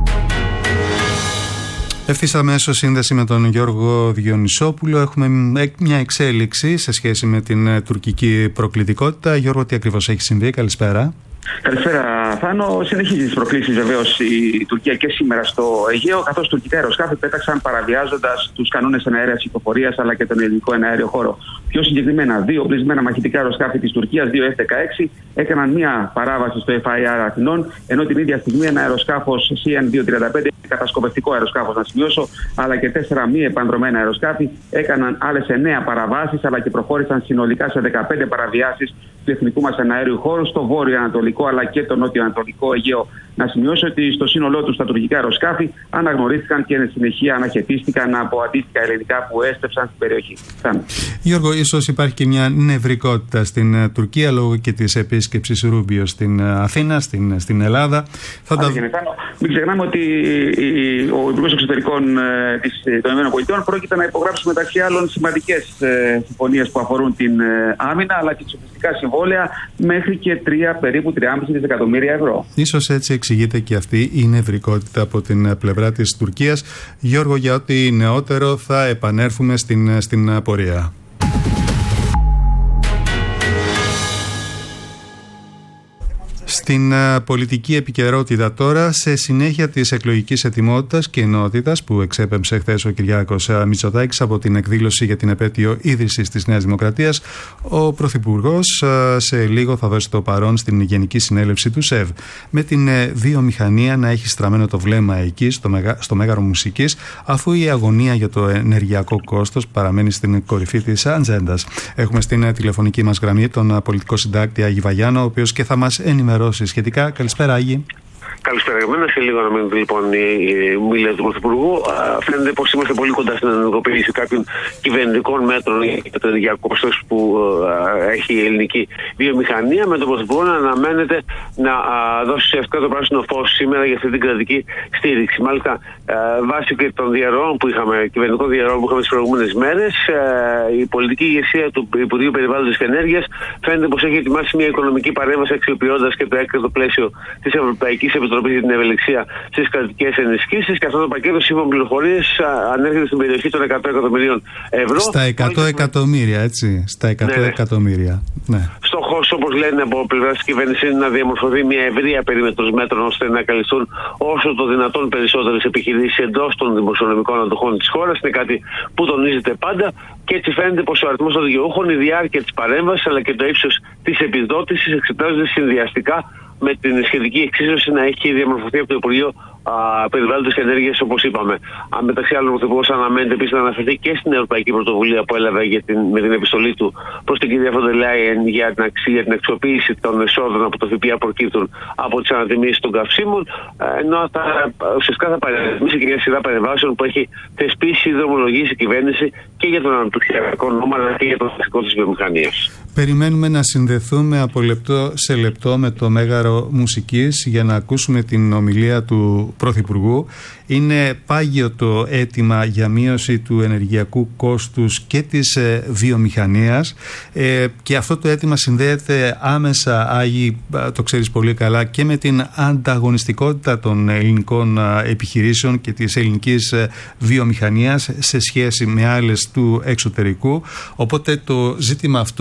Ευθύς αμέσως σύνδεση με τον Γιώργο Διονυσόπουλο. Έχουμε μια εξέλιξη σε σχέση με την τουρκική προκλητικότητα. Γιώργο, τι ακριβώς έχει συμβεί? Καλησπέρα. Καλησπέρα, Θάνο. Συνεχίζει τις προκλήσεις βεβαίως η Τουρκία και σήμερα στο Αιγαίο, καθώς τουρκικά αεροσκάφη πέταξαν παραβιάζοντας τους κανόνες εναέρειας κυκλοφορίας αλλά και τον ελληνικό εναέριο χώρο. Πιο συγκεκριμένα, δύο οπλισμένα μαχητικά αεροσκάφη της Τουρκίας, δύο F-16, έκαναν μια παράβαση στο FIR Αθηνών, ενώ την ίδια στιγμή ένα αεροσκάφος CN-235, κατασκοπευτικό αεροσκάφος να σημειώσω, αλλά και 4 μη επανδρομένα αεροσκάφη έκαναν άλλες 9 παραβάσεις, αλλά και προχώρησαν συνολικά σε 15 παραβιάσεις του εθνικού μας εναέριου χώρου στο βόρειο-ανατολικό αλλά και το νότιο-ανατολικό Αιγαίο. Να σημειώσω ότι στο σύνολό του τα τουρκικά αεροσκάφη αναγνωρίστηκαν και εν συνεχεία αναχαιτίστηκαν από αντίστοιχα ελληνικά που έστρεψαν στην περιοχή. Γιώργο, ίσως υπάρχει και μια νευρικότητα στην Τουρκία λόγω και της επίσκεψης Ρούμπιο στην Αθήνα, στην Ελλάδα. Μην ξεχνάμε ότι ο Υπουργός Εξωτερικών των ΗΠΑ πρόκειται να υπογράψει μεταξύ άλλων σημαντικές συμφωνίες που αφορούν την άμυνα αλλά και εξοπλιστικά συμβόλαια μέχρι και περίπου 3,5 δισεκατομμύρια ευρώ. Ίσως έτσι εξηγείται και αυτή η νευρικότητα από την πλευρά της Τουρκίας. Γιώργο, για ό,τι νεότερο θα επανέλθουμε στην πορεία. Στην πολιτική επικαιρότητα τώρα, σε συνέχεια της εκλογικής ετοιμότητας και ενότητας που εξέπεμψε χθες ο Κυριάκος Μητσοτάκης από την εκδήλωση για την επέτειο ίδρυσης της Νέας Δημοκρατίας, ο Πρωθυπουργός σε λίγο θα δώσει το παρόν στην Γενική Συνέλευση του ΣΕΒ. Με την βιομηχανία να έχει στραμμένο το βλέμμα εκεί, στο Μέγαρο Μουσικής, αφού η αγωνία για το ενεργειακό κόστος παραμένει στην κορυφή της ατζέντας. Έχουμε στην τηλεφωνική μας γραμμή τον πολιτικό συντάκτη Άγη Βαγιάνο, ο οποίος και θα μας ενημερώσει σχετικά. Καλησπέρα, Άγη. Καλησπέρα για μένα. Σε λίγο να μείνουν λοιπόν οι ομιλία του Πρωθυπουργού. Φαίνεται πως είμαστε πολύ κοντά στην ενεργοποίηση κάποιων κυβερνητικών μέτρων για το ενεργειακό κόστος που έχει η ελληνική βιομηχανία, με τον Πρωθυπουργό να αναμένεται να δώσει ουσιαστικά το πράσινο φως σήμερα για αυτή την κρατική στήριξη. Μάλιστα, βάσει και των διαρροών που είχαμε, κυβερνητικών διαρροών που είχαμε τις προηγούμενες μέρες, η πολιτική ηγεσία του Υπουργείου Περιβάλλοντος και Ενέργειας φαίνεται πως έχει ετοιμάσει μια οικονομική παρέμβαση αξιοποιώντας και το έκτακτο πλαίσιο της Ευρωπαϊκής Επιτροπής για την ευελιξία στις κρατικές ενισχύσεις, και αυτό το πακέτο σύμφωνα με πληροφορίες ανέρχεται στην περιοχή των 100 εκατομμυρίων ευρώ. Στα 100 εκατομμύρια, έτσι. Στα 100 εκατομμύρια. Ναι. Στόχος, όπως λένε από πλευρά της κυβέρνησης, είναι να διαμορφωθεί μια ευρεία περίμετρος μέτρων ώστε να καλυφθούν όσο το δυνατόν περισσότερες επιχειρήσεις εντός των δημοσιονομικών αντοχών της χώρας. Είναι κάτι που τονίζεται πάντα και έτσι φαίνεται πως ο αριθμός των δικαιούχων, η διάρκεια της παρέμβασης αλλά και το ύψος της επιδότησης εξετάζονται συνδυαστικά με την σχετική εξίσωση να έχει διαμορφωθεί από το Υπουργείο Περιβάλλοντος και Ενέργειας, όπως είπαμε. Μεταξύ άλλων, ο Πρωθυπουργός αναμένεται επίσης να αναφερθεί και στην Ευρωπαϊκή Πρωτοβουλία που έλαβε με την επιστολή του προς την κυρία Φοντερ Λάιεν για την αξιοποίηση των εσόδων από το ΦΠΑ προκύπτουν από τις ανατιμήσεις των καυσίμων. Ενώ ουσιαστικά θα παρεμβάσει και μια σειρά παρεμβάσεων που έχει θεσπίσει ή δρομολογήσει η κυβέρνηση και για τον αναπτυξιακό νόμο αλλά και για το βασικό της βιομηχανίας. Περιμένουμε να συνδεθούμε από λεπτό σε λεπτό με το Μέγαρο Μουσικής για να ακούσουμε την ομιλία του Πρωθυπουργού. Είναι πάγιο το αίτημα για μείωση του ενεργειακού κόστους και της βιομηχανίας και αυτό το αίτημα συνδέεται άμεσα, Άγη, το ξέρεις πολύ καλά, και με την ανταγωνιστικότητα των ελληνικών επιχειρήσεων και της ελληνικής βιομηχανίας σε σχέση με άλλες του εξωτερικού. Οπότε το ζήτημα αυτό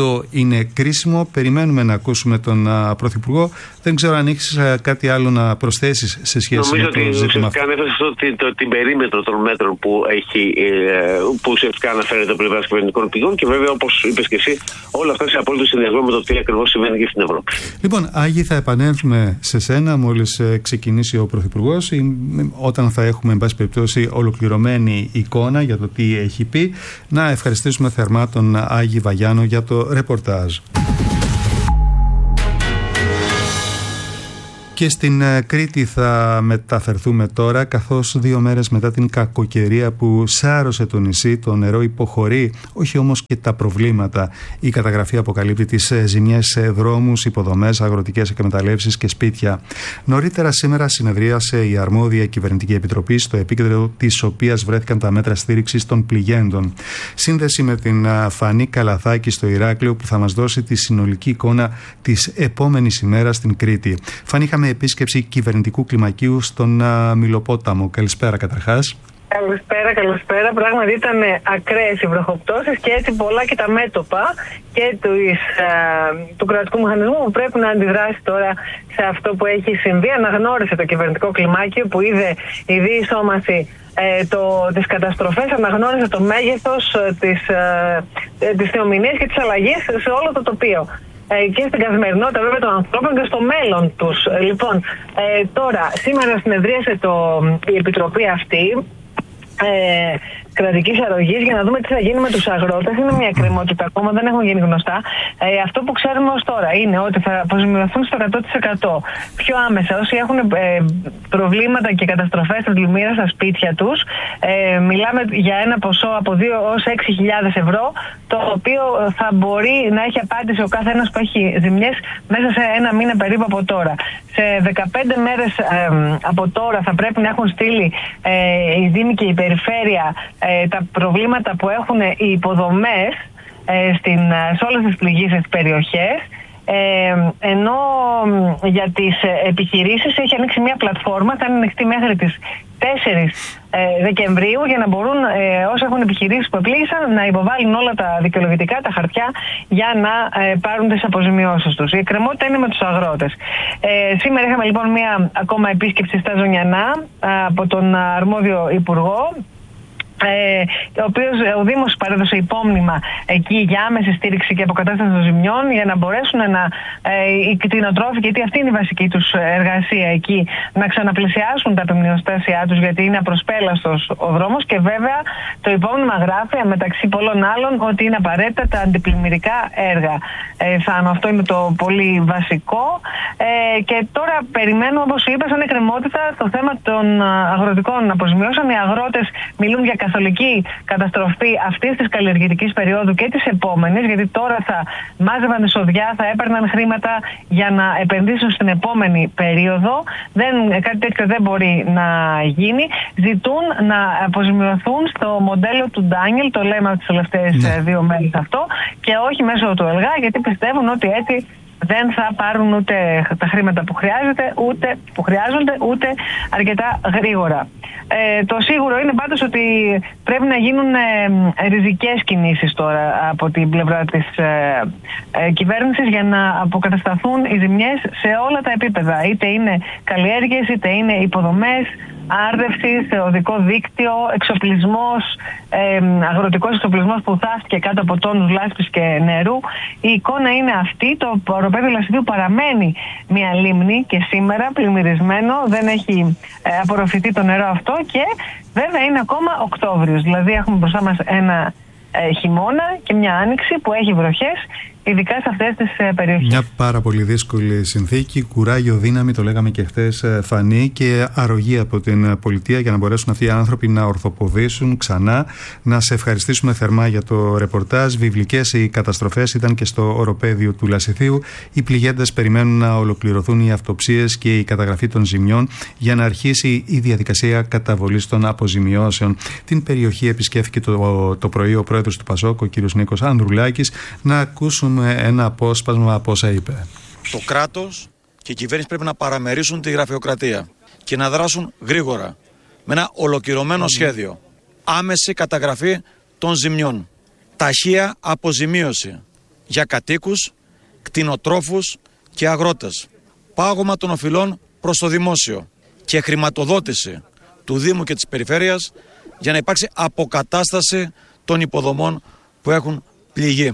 είναι κρίσιμο. Περιμένουμε να ακούσουμε τον Πρωθυπουργό. Δεν ξέρω αν έχεις κάτι άλλο να προσθέσεις σε σχέση με το ζήτημα αυτό. Νομίζω ότι ουσιαστικά ανέφερε την περίμετρο των μέτρων που ουσιαστικά αναφέρεται ο πλευράς κυβερνητικών πηγών και βέβαια, όπως είπες και εσύ, όλα αυτά σε απόλυτο συνδυασμό με το τι ακριβώς συμβαίνει και στην Ευρώπη. Λοιπόν, Άγη, θα επανέλθουμε σε σένα μόλις ξεκινήσει ο Πρωθυπουργός, όταν θα έχουμε, εν πάση περιπτώσει, ολοκληρωμένη εικόνα για το τι έχει πει. Να ευχαριστήσουμε θερμά τον Άγη Βαγιάνο για το ρεπορτάζ. Και στην Κρήτη θα μεταφερθούμε τώρα, καθώς 2 μέρες μετά την κακοκαιρία που σάρωσε το νησί, το νερό υποχωρεί, όχι όμως και τα προβλήματα. Η καταγραφή αποκαλύπτει τις ζημιές σε δρόμους, υποδομές, αγροτικές εκμεταλλεύσεις και σπίτια. Νωρίτερα σήμερα συνεδρίασε η αρμόδια κυβερνητική επιτροπή, στο επίκεντρο της οποίας βρέθηκαν τα μέτρα στήριξης των πληγέντων. Σύνδεση με την Φανή Καλαθάκη στο Ηράκλειο, που θα μας δώσει τη συνολική εικόνα της επόμενης ημέρας στην Κρήτη. Φανή, είχαμε επίσκεψη κυβερνητικού κλιμακίου στον Μυλοπόταμο. Καλησπέρα καταρχάς. Καλησπέρα. Πράγματι ήταν ακραίες οι βροχοπτώσεις και έτσι πολλά και τα μέτωπα και του κρατικού μηχανισμού που πρέπει να αντιδράσει τώρα σε αυτό που έχει συμβεί. Αναγνώρισε το κυβερνητικό κλιμάκιο που είδε η διεισόμαση τις καταστροφές, αναγνώρισε το μέγεθος της θεομηνίας και της αλλαγής σε όλο το τοπίο. Και στην καθημερινότητα βέβαια των ανθρώπων και στο μέλλον τους. Λοιπόν, τώρα, σήμερα συνεδρίασε η Επιτροπή αυτή κρατικής αρρωγής για να δούμε τι θα γίνει με τους αγρότες. Είναι μια εκκρεμότητα ακόμα, δεν έχουν γίνει γνωστά. Αυτό που ξέρουμε ως τώρα είναι ότι θα αποζημιωθούν στο 100% πιο άμεσα όσοι έχουν προβλήματα και καταστροφές στην πλημμύρα στα σπίτια τους. Μιλάμε για ένα ποσό από 2 ως 6.000 ευρώ, το οποίο θα μπορεί να έχει απάντηση ο κάθε ένας που έχει ζημιές μέσα σε 1 μήνα περίπου από τώρα. Σε 15 μέρες από τώρα θα πρέπει να έχουν στείλει οι Δήμοι και η Περιφέρεια τα προβλήματα που έχουν οι υποδομές σε όλες τις πληγήσεις περιοχές, ενώ για τις επιχειρήσεις έχει ανοίξει μια πλατφόρμα, θα είναι ανοιχτή μέχρι τις 4 Δεκεμβρίου για να μπορούν όσοι έχουν επιχειρήσεις που επλήγησαν να υποβάλουν όλα τα δικαιολογητικά, τα χαρτιά για να πάρουν τις αποζημιώσεις τους. Η εκκρεμότητα είναι με τους αγρότες. Σήμερα είχαμε λοιπόν μια ακόμα επίσκεψη στα Ζωνιανά από τον αρμόδιο υπουργό, ο Δήμος παρέδωσε υπόμνημα εκεί για άμεση στήριξη και αποκατάσταση των ζημιών για να μπορέσουν οι κτηνοτρόφοι, γιατί αυτή είναι η βασική τους εργασία εκεί, να ξαναπλησιάσουν τα επιμνηστάσια τους, γιατί είναι απροσπέλαστος ο δρόμος. Και βέβαια το υπόμνημα γράφει μεταξύ πολλών άλλων ότι είναι απαραίτητα τα αντιπλημμυρικά έργα. Αυτό είναι το πολύ βασικό. Και τώρα περιμένουμε, όπως είπα, σαν εκκρεμότητα το θέμα των αγροτικών αποζημιώσεων. Οι αγρότες μιλούν για καθολική καταστροφή αυτής της καλλιεργητικής περίοδου και της επόμενης, γιατί τώρα θα μάζευαν εισοδιά, θα έπαιρναν χρήματα για να επενδύσουν στην επόμενη περίοδο. Κάτι τέτοιο δεν μπορεί να γίνει. Ζητούν να αποζημιωθούν στο μοντέλο του Ντάνιελ, το λέμε από τις τελευταίες 2 μέρες αυτό, και όχι μέσω του ΕΛΓΑ, γιατί πιστεύουν ότι έτσι δεν θα πάρουν ούτε τα χρήματα που χρειάζονται, ούτε αρκετά γρήγορα. Το σίγουρο είναι πάντως ότι πρέπει να γίνουν ριζικές κινήσεις τώρα από την πλευρά της κυβέρνησης για να αποκατασταθούν οι ζημιές σε όλα τα επίπεδα. Είτε είναι καλλιέργειες, είτε είναι υποδομές, άρδευση, οδικό δίκτυο, εξοπλισμός, αγροτικός εξοπλισμός που θαύτηκε κάτω από τόνους λάσπης και νερού. Η εικόνα είναι αυτή. Το οροπέδιο Λασιδιού παραμένει μια λίμνη και σήμερα πλημμυρισμένο, δεν έχει απορροφηθεί το νερό αυτό και βέβαια είναι ακόμα Οκτώβριος. Δηλαδή έχουμε μπροστά μας ένα χειμώνα και μια άνοιξη που έχει βροχές, ειδικά σε αυτές τις περιοχές. Μια πάρα πολύ δύσκολη συνθήκη, κουράγιο, δύναμη, το λέγαμε και χθες, Φανή, και αρρωγή από την πολιτεία για να μπορέσουν αυτοί οι άνθρωποι να ορθοποδήσουν ξανά. Να σε ευχαριστήσουμε θερμά για το ρεπορτάζ. Βιβλικές οι καταστροφές ήταν και στο οροπέδιο του Λασιθίου. Οι πληγέντες περιμένουν να ολοκληρωθούν οι αυτοψίες και η καταγραφή των ζημιών για να αρχίσει η διαδικασία καταβολής των αποζημιώσεων. Την περιοχή επισκέφθηκε το πρωί ο πρόεδρος του ΠΑΣΟΚ, ο κ. Νίκος Ανδρουλάκης. Να ακούσουμε ένα απόσπασμα από όσα είπε. Το κράτος και η κυβέρνηση πρέπει να παραμερίσουν τη γραφειοκρατία και να δράσουν γρήγορα με ένα ολοκληρωμένο σχέδιο. Άμεση καταγραφή των ζημιών. Ταχεία αποζημίωση για κατοίκους, κτηνοτρόφους και αγρότες. Πάγωμα των οφειλών προς το δημόσιο και χρηματοδότηση του Δήμου και της Περιφέρειας για να υπάρξει αποκατάσταση των υποδομών που έχουν πληγεί.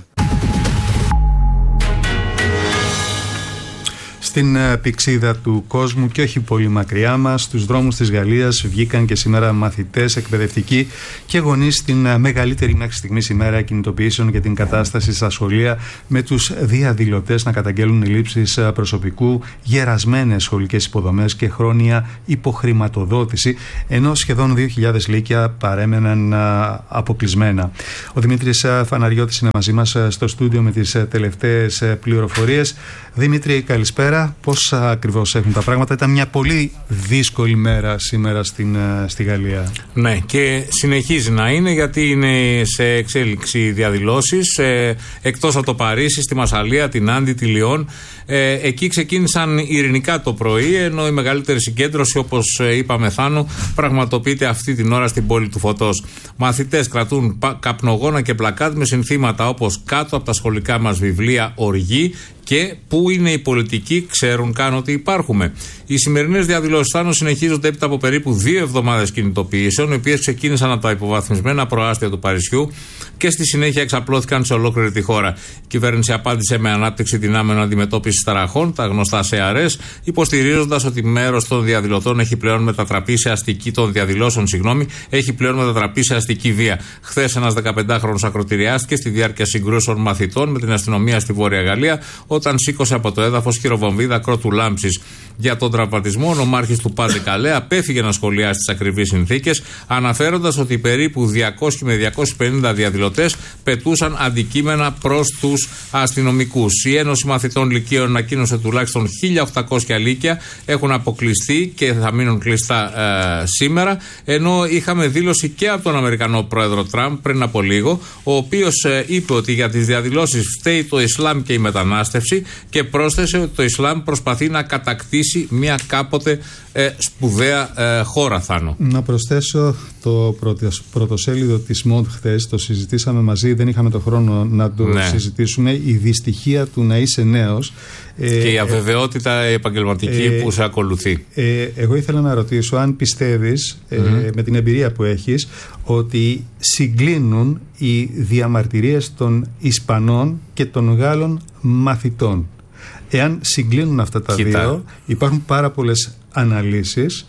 Στην πηξίδα του κόσμου και όχι πολύ μακριά μας, στους δρόμους της Γαλλίας βγήκαν και σήμερα μαθητές, εκπαιδευτικοί και γονείς στην μεγαλύτερη μέχρι στιγμής ημέρα κινητοποιήσεων για την κατάσταση στα σχολεία, με τους διαδηλωτές να καταγγέλουν ελλείψεις προσωπικού, γερασμένες σχολικές υποδομές και χρόνια υποχρηματοδότηση, ενώ σχεδόν 2.000 λύκεια παρέμεναν αποκλεισμένα. Ο Δημήτρης Φαναριώτης είναι μαζί μας στο στούντιο με τις τελευταίες πληροφορίες. Δημήτρη, καλησπέρα. Πώς ακριβώς έχουν τα πράγματα? Ήταν μια πολύ δύσκολη μέρα σήμερα στη Γαλλία. Ναι, και συνεχίζει να είναι, γιατί είναι σε εξέλιξη διαδηλώσεις εκτός από το Παρίσι, στη Μασσαλία, την Άντι, τη Λιόν. Εκεί ξεκίνησαν ειρηνικά το πρωί, ενώ η μεγαλύτερη συγκέντρωση, όπως είπαμε, Θάνο, πραγματοποιείται αυτή την ώρα στην πόλη του Φωτός. Μαθητές κρατούν καπνογόνα και πλακάτ με συνθήματα όπως «Κάτω από τα σχολικά μας βιβλία, οργή» και «Πού είναι οι πολιτικοί, ξέρουν καν ότι υπάρχουμε». Οι σημερινές διαδηλώσεις, Θάνο, συνεχίζονται έπειτα από περίπου 2 εβδομάδες κινητοποιήσεων, οι οποίες ξεκίνησαν από τα υποβαθμισμένα προάστια του Παρισιού και στη συνέχεια εξαπλώθηκαν σε ολόκληρη τη χώρα. Η κυβέρνηση απάντησε με ανάπτυξη δυνάμεων αντιμετώπισης ταραχών, τα γνωστά ΣΕΑΡΕΣ, υποστηρίζοντας ότι μέρος των διαδηλωτών έχει πλέον μετατραπεί σε αστική, των διαδηλώσεων, έχει πλέον μετατραπεί σε αστική βία. Χθες ένας 15χρονος ακροτηριάστηκε στη διάρκεια συγκρούσεων μαθητών με την αστυνομία στη Βόρεια Γαλλία, όταν σήκωσε από το έδαφος χειροβομβίδα κρότου λάμψης. Για τον τραυματισμό, ο νομάρχης του Πάντε Καλέ απέφυγε να σχολιάσει τις ακριβείς συνθήκες, αναφέροντας ότι περίπου 200 με 250 διαδηλωτές πετούσαν αντικείμενα προς τους αστυνομικούς. Η Ένωση Μαθητών Λυκείων ανακοίνωσε τουλάχιστον 1.800 λύκεια έχουν αποκλειστεί και θα μείνουν κλειστά σήμερα, ενώ είχαμε δήλωση και από τον Αμερικανό πρόεδρο Τραμπ πριν από λίγο, ο οποίος είπε ότι για τις διαδηλώσεις φταίει το Ισλάμ και η μετανάστευση, και πρόσθεσε ότι το Ισλάμ προσπαθεί να κατακτήσει μια κάποτε σπουδαία χώρα, Θάνο. Να προσθέσω το πρωτοσέλιδο της ΜΟΝΤ χθες, το συζητήσαμε μαζί, δεν είχαμε το χρόνο να το συζητήσουμε, η δυστυχία του να είσαι νέος και η αβεβαιότητα επαγγελματική που σε ακολουθεί. Εγώ ήθελα να ρωτήσω αν πιστεύεις με την εμπειρία που έχεις ότι συγκλίνουν οι διαμαρτυρίες των Ισπανών και των Γάλλων μαθητών. Εάν συγκλίνουν αυτά τα δύο, υπάρχουν πάρα πολλές αναλύσεις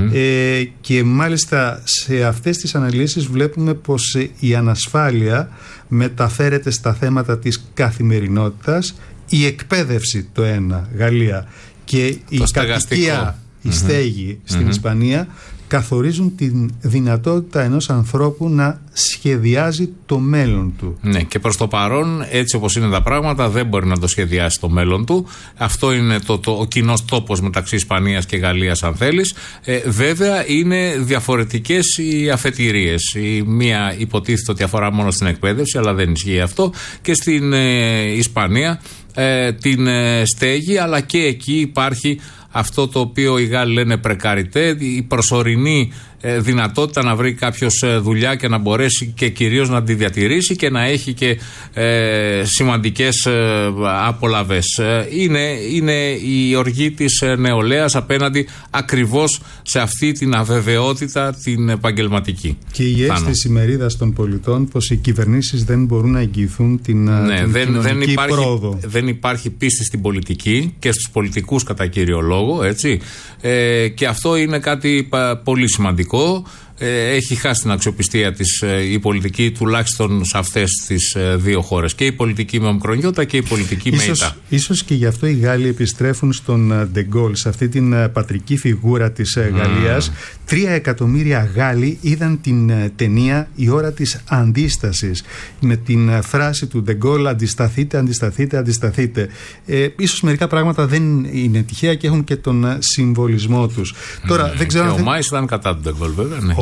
και μάλιστα σε αυτές τις αναλύσεις βλέπουμε πως η ανασφάλεια μεταφέρεται στα θέματα της καθημερινότητας, η εκπαίδευση το ένα, Γαλλία, και η κατοικία, η στέγη στην Ισπανία καθορίζουν την δυνατότητα ενός ανθρώπου να σχεδιάζει το μέλλον του. Ναι, και προς το παρόν, έτσι όπως είναι τα πράγματα, δεν μπορεί να το σχεδιάσει το μέλλον του. Αυτό είναι ο κοινός τόπος μεταξύ Ισπανίας και Γαλλίας, αν θέλεις. Βέβαια, είναι διαφορετικές οι αφετηρίες. Η μία υποτίθεται ότι αφορά μόνο στην εκπαίδευση, αλλά δεν ισχύει αυτό. Και στην Ισπανία την στέγη, αλλά και εκεί υπάρχει αυτό το οποίο οι Γάλλοι λένε πρεκαριτέ, η προσωρινή δυνατότητα να βρει κάποιος δουλειά και να μπορέσει και κυρίως να τη διατηρήσει και να έχει και σημαντικές απολαβές. Είναι η οργή της νεολαίας απέναντι ακριβώς σε αυτή την αβεβαιότητα την επαγγελματική. Και η αίσθηση μερίδας των πολιτών πως οι κυβερνήσεις δεν μπορούν να εγγυηθούν την κοινωνική πρόοδο. Δεν υπάρχει πίστη στην πολιτική και στους πολιτικούς κατά κύριο λόγο, έτσι. Και αυτό είναι κάτι πολύ σημαντικό. Έχει χάσει την αξιοπιστία της η πολιτική, τουλάχιστον σε αυτές τις δύο χώρες. Και η πολιτική με ομικρονιώτα και η πολιτική με ηττα. Ίσως και γι' αυτό οι Γάλλοι επιστρέφουν στον De Gaulle, σε αυτή την πατρική φιγούρα της Γαλλίας. 3 εκατομμύρια Γάλλοι είδαν την ταινία «Η ώρα της αντίστασης», με την φράση του De Gaulle «Αντισταθείτε, αντισταθείτε, αντισταθείτε». Ίσως μερικά πράγματα δεν είναι τυχαία και έχουν και τον συμβολισμό τους. Τώρα, δεν ξέρω και ο Μάης ήταν κατά του De Gaulle, βέβαια. Ναι.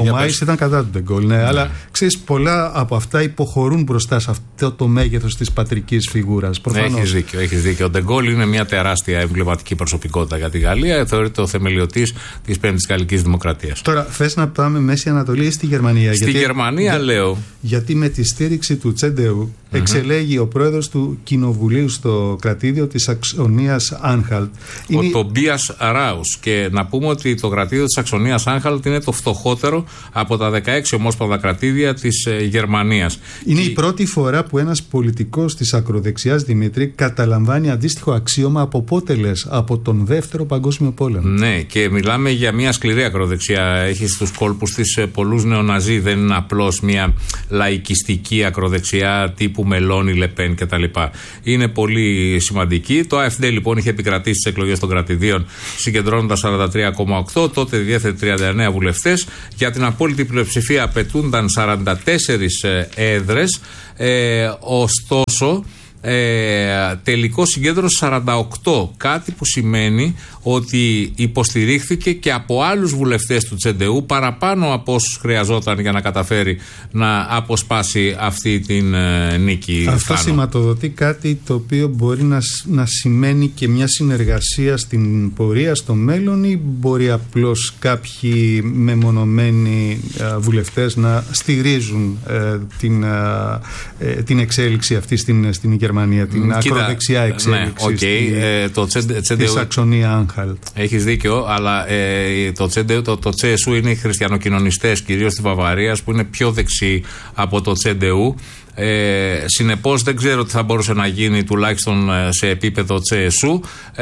Μάης ήταν κατά του Ντεγκόλ, ναι, αλλά ξέρεις, πολλά από αυτά υποχωρούν μπροστά σε αυτό το μέγεθος της πατρικής φιγούρας. Έχεις δίκιο. Ο Ντεγκόλ είναι μια τεράστια εμβληματική προσωπικότητα για τη Γαλλία. Θεωρείται ο θεμελιωτής της Πέμπτης Γαλλικής Δημοκρατίας. Τώρα, θες να πάμε Μέση Ανατολή ή στη Γερμανία? Στη Γερμανία, λέω. Γιατί με τη στήριξη του Τσεντεού εξελέγει ο πρόεδρος του Κοινοβουλίου στο κρατήδιο της Σαξονίας Άνχαλτ. Ο Τομπίας Ράους. Και να πούμε ότι το κρατήδιο της Σαξονίας Άνχαλτ είναι το φτωχότερο από τα 16 ομόσπονδα κρατήδια της Γερμανίας. Είναι η πρώτη φορά που ένας πολιτικός της ακροδεξιάς, Δημήτρη, καταλαμβάνει αντίστοιχο αξίωμα από πότε λες? Από τον Δεύτερο Παγκόσμιο Πόλεμο. Ναι, και μιλάμε για μια σκληρή ακροδεξιά. Έχει στους κόλπους της πολλούς νεοναζί. Δεν είναι απλώς μια λαϊκιστική ακροδεξιά τύπου Μελώνη, Λεπέν κτλ. Είναι πολύ σημαντική. Το AfD λοιπόν είχε επικρατήσει στις εκλογές των κρατηδίων, συγκεντρώνοντας 43,8. Τότε διέθετε 39 βουλευτές. Για την απόλυτη πλειοψηφία απαιτούνταν 44 έδρες. Ωστόσο, τελικό συγκέντρωση 48, κάτι που σημαίνει ότι υποστηρίχθηκε και από άλλους βουλευτές του Τσεντεού παραπάνω από όσους χρειαζόταν για να καταφέρει να αποσπάσει αυτή την νίκη. Αυτό σηματοδοτεί κάτι το οποίο μπορεί να σημαίνει και μια συνεργασία στην πορεία στο μέλλον, ή μπορεί απλώς κάποιοι μεμονωμένοι βουλευτές να στηρίζουν την εξέλιξη αυτή στην Γερμανία, την ακροδεξιά εξέλιξη στη Σαξονία Άνχαλτ. Έχεις δίκιο, αλλά το CSU είναι οι χριστιανοκοινωνιστές, κυρίως στη Βαβαρία, που είναι πιο δεξιοί από το CDU. Συνεπώς δεν ξέρω τι θα μπορούσε να γίνει, τουλάχιστον σε επίπεδο CSU,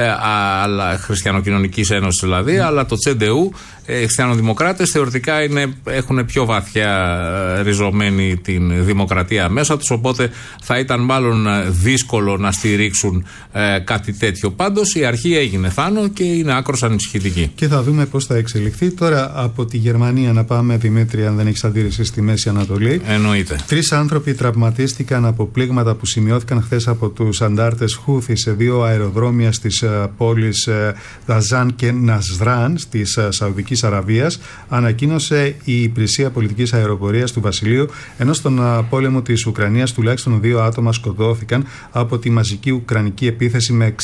αλλά Χριστιανοκοινωνικής Ένωσης δηλαδή, αλλά το CDU, οι χριστιανοδημοκράτες θεωρητικά έχουν πιο βαθιά ριζωμένη την δημοκρατία μέσα τους, οπότε θα ήταν μάλλον δύσκολο να στηρίξουν κάτι τέτοιο. Πάντως η αρχή έγινε, Θάνο, και είναι άκρως ανησυχητική. Και θα δούμε πώς θα εξελιχθεί. Τώρα από τη Γερμανία να πάμε, Δημήτρη, αν δεν έχεις αντίρρηση, στη Μέση Ανατολή. Εννοείται. 3 άνθρωποι τραυματίστηκαν από πλήγματα που σημειώθηκαν χθες από τους αντάρτες Χούθη σε 2 αεροδρόμια στις πόλεις Δαζάν και Νασράν της Σαουδικής Αραβίας, ανακοίνωσε η Υπηρεσία Πολιτικής Αεροπορίας του Βασιλείου, ενώ στον πόλεμο της Ουκρανίας τουλάχιστον 2 άτομα σκοτώθηκαν από τη μαζική ουκρανική επίθεση με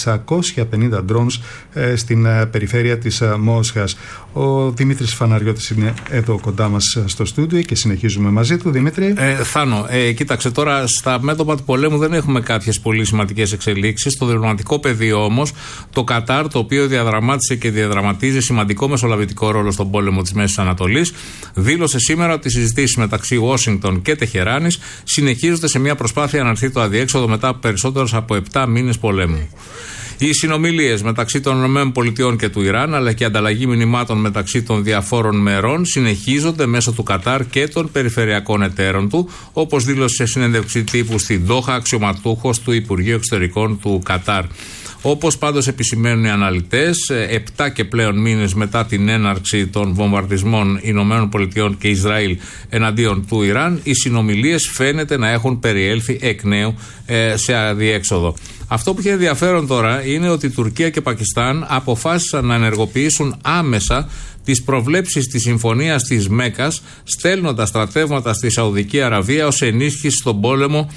650 drones στην περιφέρεια της Μόσχας. Ο Δημήτρης Φαναριώτης είναι εδώ κοντά μας στο στούντιο και συνεχίζουμε μαζί του. Δημήτρη. Θάνο, κοίταξε τώρα, στα μέτωπα του πολέμου δεν έχουμε κάποιες πολύ σημαντικές εξελίξεις. Στο διπλωματικό πεδίο όμως, το Κατάρ, το οποίο διαδραμάτισε και διαδραματίζει σημαντικό μεσολαβητικό ρόλο στον πόλεμο της Μέσης Ανατολής, δήλωσε σήμερα ότι οι συζητήσεις μεταξύ Ουάσιγκτον και Τεχεράνης συνεχίζονται σε μια προσπάθεια να έρθει το αδιέξοδο μετά από περισσότερους από 7 μήνες πολέμου. Οι συνομιλίες μεταξύ των ΗΠΑ και του Ιράν, αλλά και η ανταλλαγή μηνυμάτων μεταξύ των διαφόρων μερών, συνεχίζονται μέσω του Κατάρ και των περιφερειακών εταίρων του, όπως δήλωσε σε συνέντευξη τύπου στη Δόχα αξιωματούχος του Υπουργείου Εξωτερικών του Κατάρ. Όπως πάντως επισημαίνουν οι αναλυτές, 7 και πλέον μήνες μετά την έναρξη των βομβαρδισμών ΗΠΑ και Ισραήλ εναντίον του Ιράν, οι συνομιλίες φαίνεται να έχουν περιέλθει εκ νέου σε αδιέξοδο. Αυτό που έχει ενδιαφέρον τώρα είναι ότι η Τουρκία και Πακιστάν αποφάσισαν να ενεργοποιήσουν άμεσα τις προβλέψεις της συμφωνίας της Μέκας, στέλνοντας στρατεύματα στη Σαουδική Αραβία ως ενίσχυση στον πόλεμο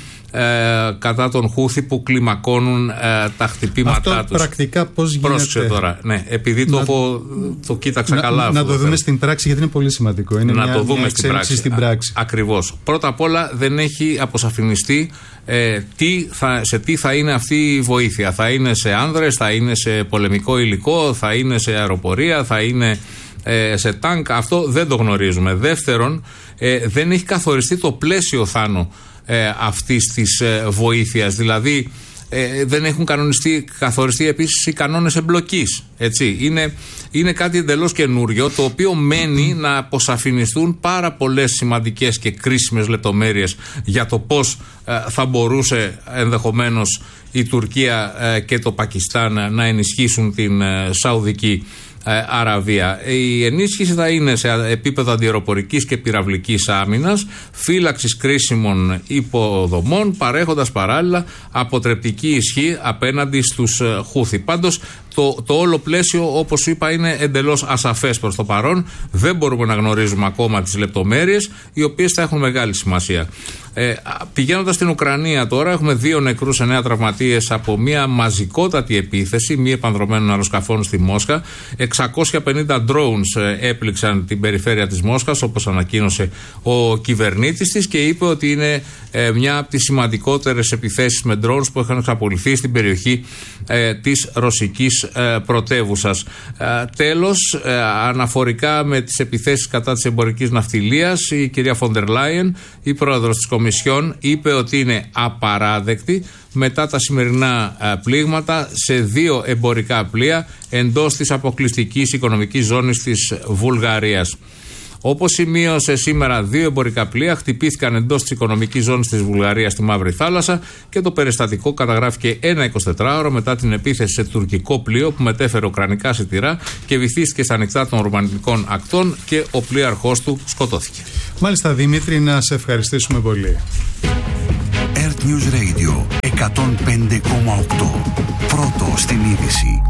κατά των Χούθη που κλιμακώνουν τα χτυπήματά τους. Πρακτικά πώς γίνεται? Πρόσεξε τώρα. Ναι, επειδή το κοίταξα καλά. Να το δούμε στην πράξη, γιατί είναι πολύ σημαντικό. Είναι να μια, το δούμε μια στην πράξη. Ακριβώς. Πρώτα απ' όλα δεν έχει αποσαφινιστεί σε τι θα είναι αυτή η βοήθεια. Θα είναι σε άνδρες, θα είναι σε πολεμικό υλικό, θα είναι σε αεροπορία, θα είναι σε τάγκ. Αυτό δεν το γνωρίζουμε. Δεύτερον, δεν έχει καθοριστεί το πλαίσιο, Θάνο, αυτής της βοήθειας. Δηλαδή δεν έχουν καθοριστεί επίσης οι κανόνες εμπλοκής. Έτσι. Είναι κάτι εντελώς καινούριο, το οποίο μένει να αποσαφινιστούν πάρα πολλές σημαντικές και κρίσιμες λεπτομέρειες για το πώς θα μπορούσε ενδεχομένως η Τουρκία και το Πακιστάν να ενισχύσουν την Σαουδική Αραβία. Η ενίσχυση θα είναι σε επίπεδο αντιαεροπορικής και πυραυλικής άμυνας, φύλαξης κρίσιμων υποδομών, παρέχοντας παράλληλα αποτρεπτική ισχύ απέναντι στους Χούθη. Πάντως το όλο πλαίσιο, όπως είπα, είναι εντελώς ασαφές προς το παρόν. Δεν μπορούμε να γνωρίζουμε ακόμα τις λεπτομέρειες, οι οποίες θα έχουν μεγάλη σημασία. Πηγαίνοντας στην Ουκρανία τώρα, έχουμε 2 νεκρούς, 9 τραυματίες από μια μαζικότατη επίθεση μη επανδρομένων αεροσκαφών στη Μόσχα. 650 drones έπληξαν την περιφέρεια της Μόσχας, όπως ανακοίνωσε ο κυβερνήτης της, και είπε ότι είναι μια από τις σημαντικότερες επιθέσεις με drones που είχαν εξαπολυθεί στην περιοχή της ρωσικής πρωτεύουσας. Τέλος, αναφορικά με τις επιθέσεις κατά της εμπορικής ναυτιλίας, η κυρία Φοντερ Λάιεν, η πρόεδρος της Κομισιόν, είπε ότι είναι απαράδεκτη μετά τα σημερινά πλήγματα σε 2 εμπορικά πλοία εντός της αποκλειστικής οικονομικής ζώνης της Βουλγαρίας. Όπως σημείωσε σήμερα, 2 εμπορικά πλοία χτυπήθηκαν εντός της οικονομικής ζώνης της Βουλγαρίας στη Μαύρη Θάλασσα και το περιστατικό καταγράφηκε ένα 24ωρο μετά την επίθεση σε τουρκικό πλοίο που μετέφερε ουκρανικά σιτηρά και βυθίστηκε στα ανοιχτά των ρουμανικών ακτών και ο πλοίαρχός του σκοτώθηκε. Μάλιστα, Δημήτρη, να σε ευχαριστήσουμε πολύ. Earth News Radio 105,8. Πρώτο στην είδηση.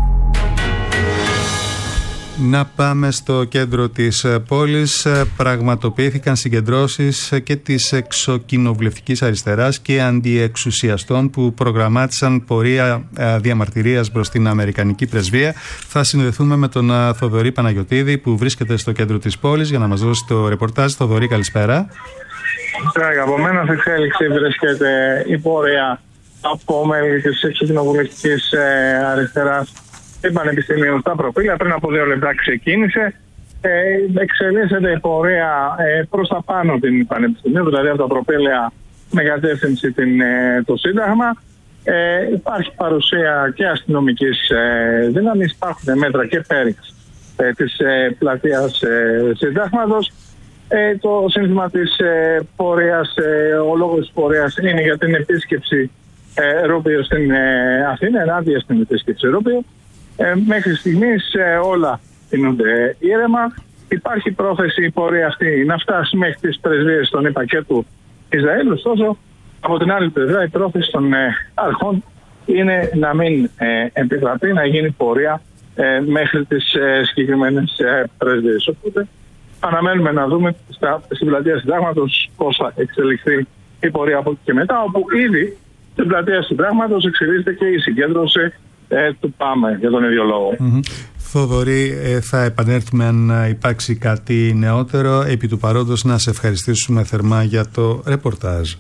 Να πάμε στο κέντρο της πόλης. Πραγματοποιήθηκαν συγκεντρώσεις και της εξοκοινοβουλευτικής αριστεράς και αντιεξουσιαστών που προγραμμάτισαν πορεία διαμαρτυρίας προς την Αμερικανική πρεσβεία. Θα συνδεθούμε με τον Θοδωρή Παναγιωτίδη που βρίσκεται στο κέντρο της πόλης για να μας δώσει το ρεπορτάζ. Θοδωρή, καλησπέρα. Από μένα σε εξέλιξη βρίσκεται η πορεία από μέλη της εξοκοινοβουλευτικής αριστεράς στην Πανεπιστημίου στα προπήλαια. Πριν από 2 λεπτά ξεκίνησε. Εξελίσσεται η πορεία προς τα πάνω την Πανεπιστημίου, δηλαδή από τα προπήλαια με κατεύθυνση το Σύνταγμα. Υπάρχει παρουσία και αστυνομικής δύναμης, υπάρχουν μέτρα και πέριξ της πλατείας Συντάγματος. Το σύνθημα της πορείας, ο λόγος της πορείας είναι για την επίσκεψη Ρούμπιο στην Αθήνα, ενάντια στην επίσκεψη Ρούμπιο. Μέχρι στιγμής όλα κινούνται ήρεμα. Υπάρχει πρόθεση η πορεία αυτή να φτάσει μέχρι τις πρεσβείες των ΗΠΑ και του Ισραήλ. Ωστόσο, από την άλλη πλευρά, η πρόθεση των αρχών είναι να μην επιτραπεί να γίνει πορεία μέχρι τις συγκεκριμένες πρεσβείες. Οπότε, αναμένουμε να δούμε στην πλατεία Συντάγματος πώς θα εξελιχθεί η πορεία από εκεί και μετά, όπου ήδη στην πλατεία Συντάγματος εξελίσσεται και η συγκέντρωση του ΠΑΜΕ για τον ίδιο λόγο. Θοδωρή, θα επανέλθουμε αν υπάρξει κάτι νεότερο. Επί του παρόντος να σε ευχαριστήσουμε θερμά για το ρεπορτάζ.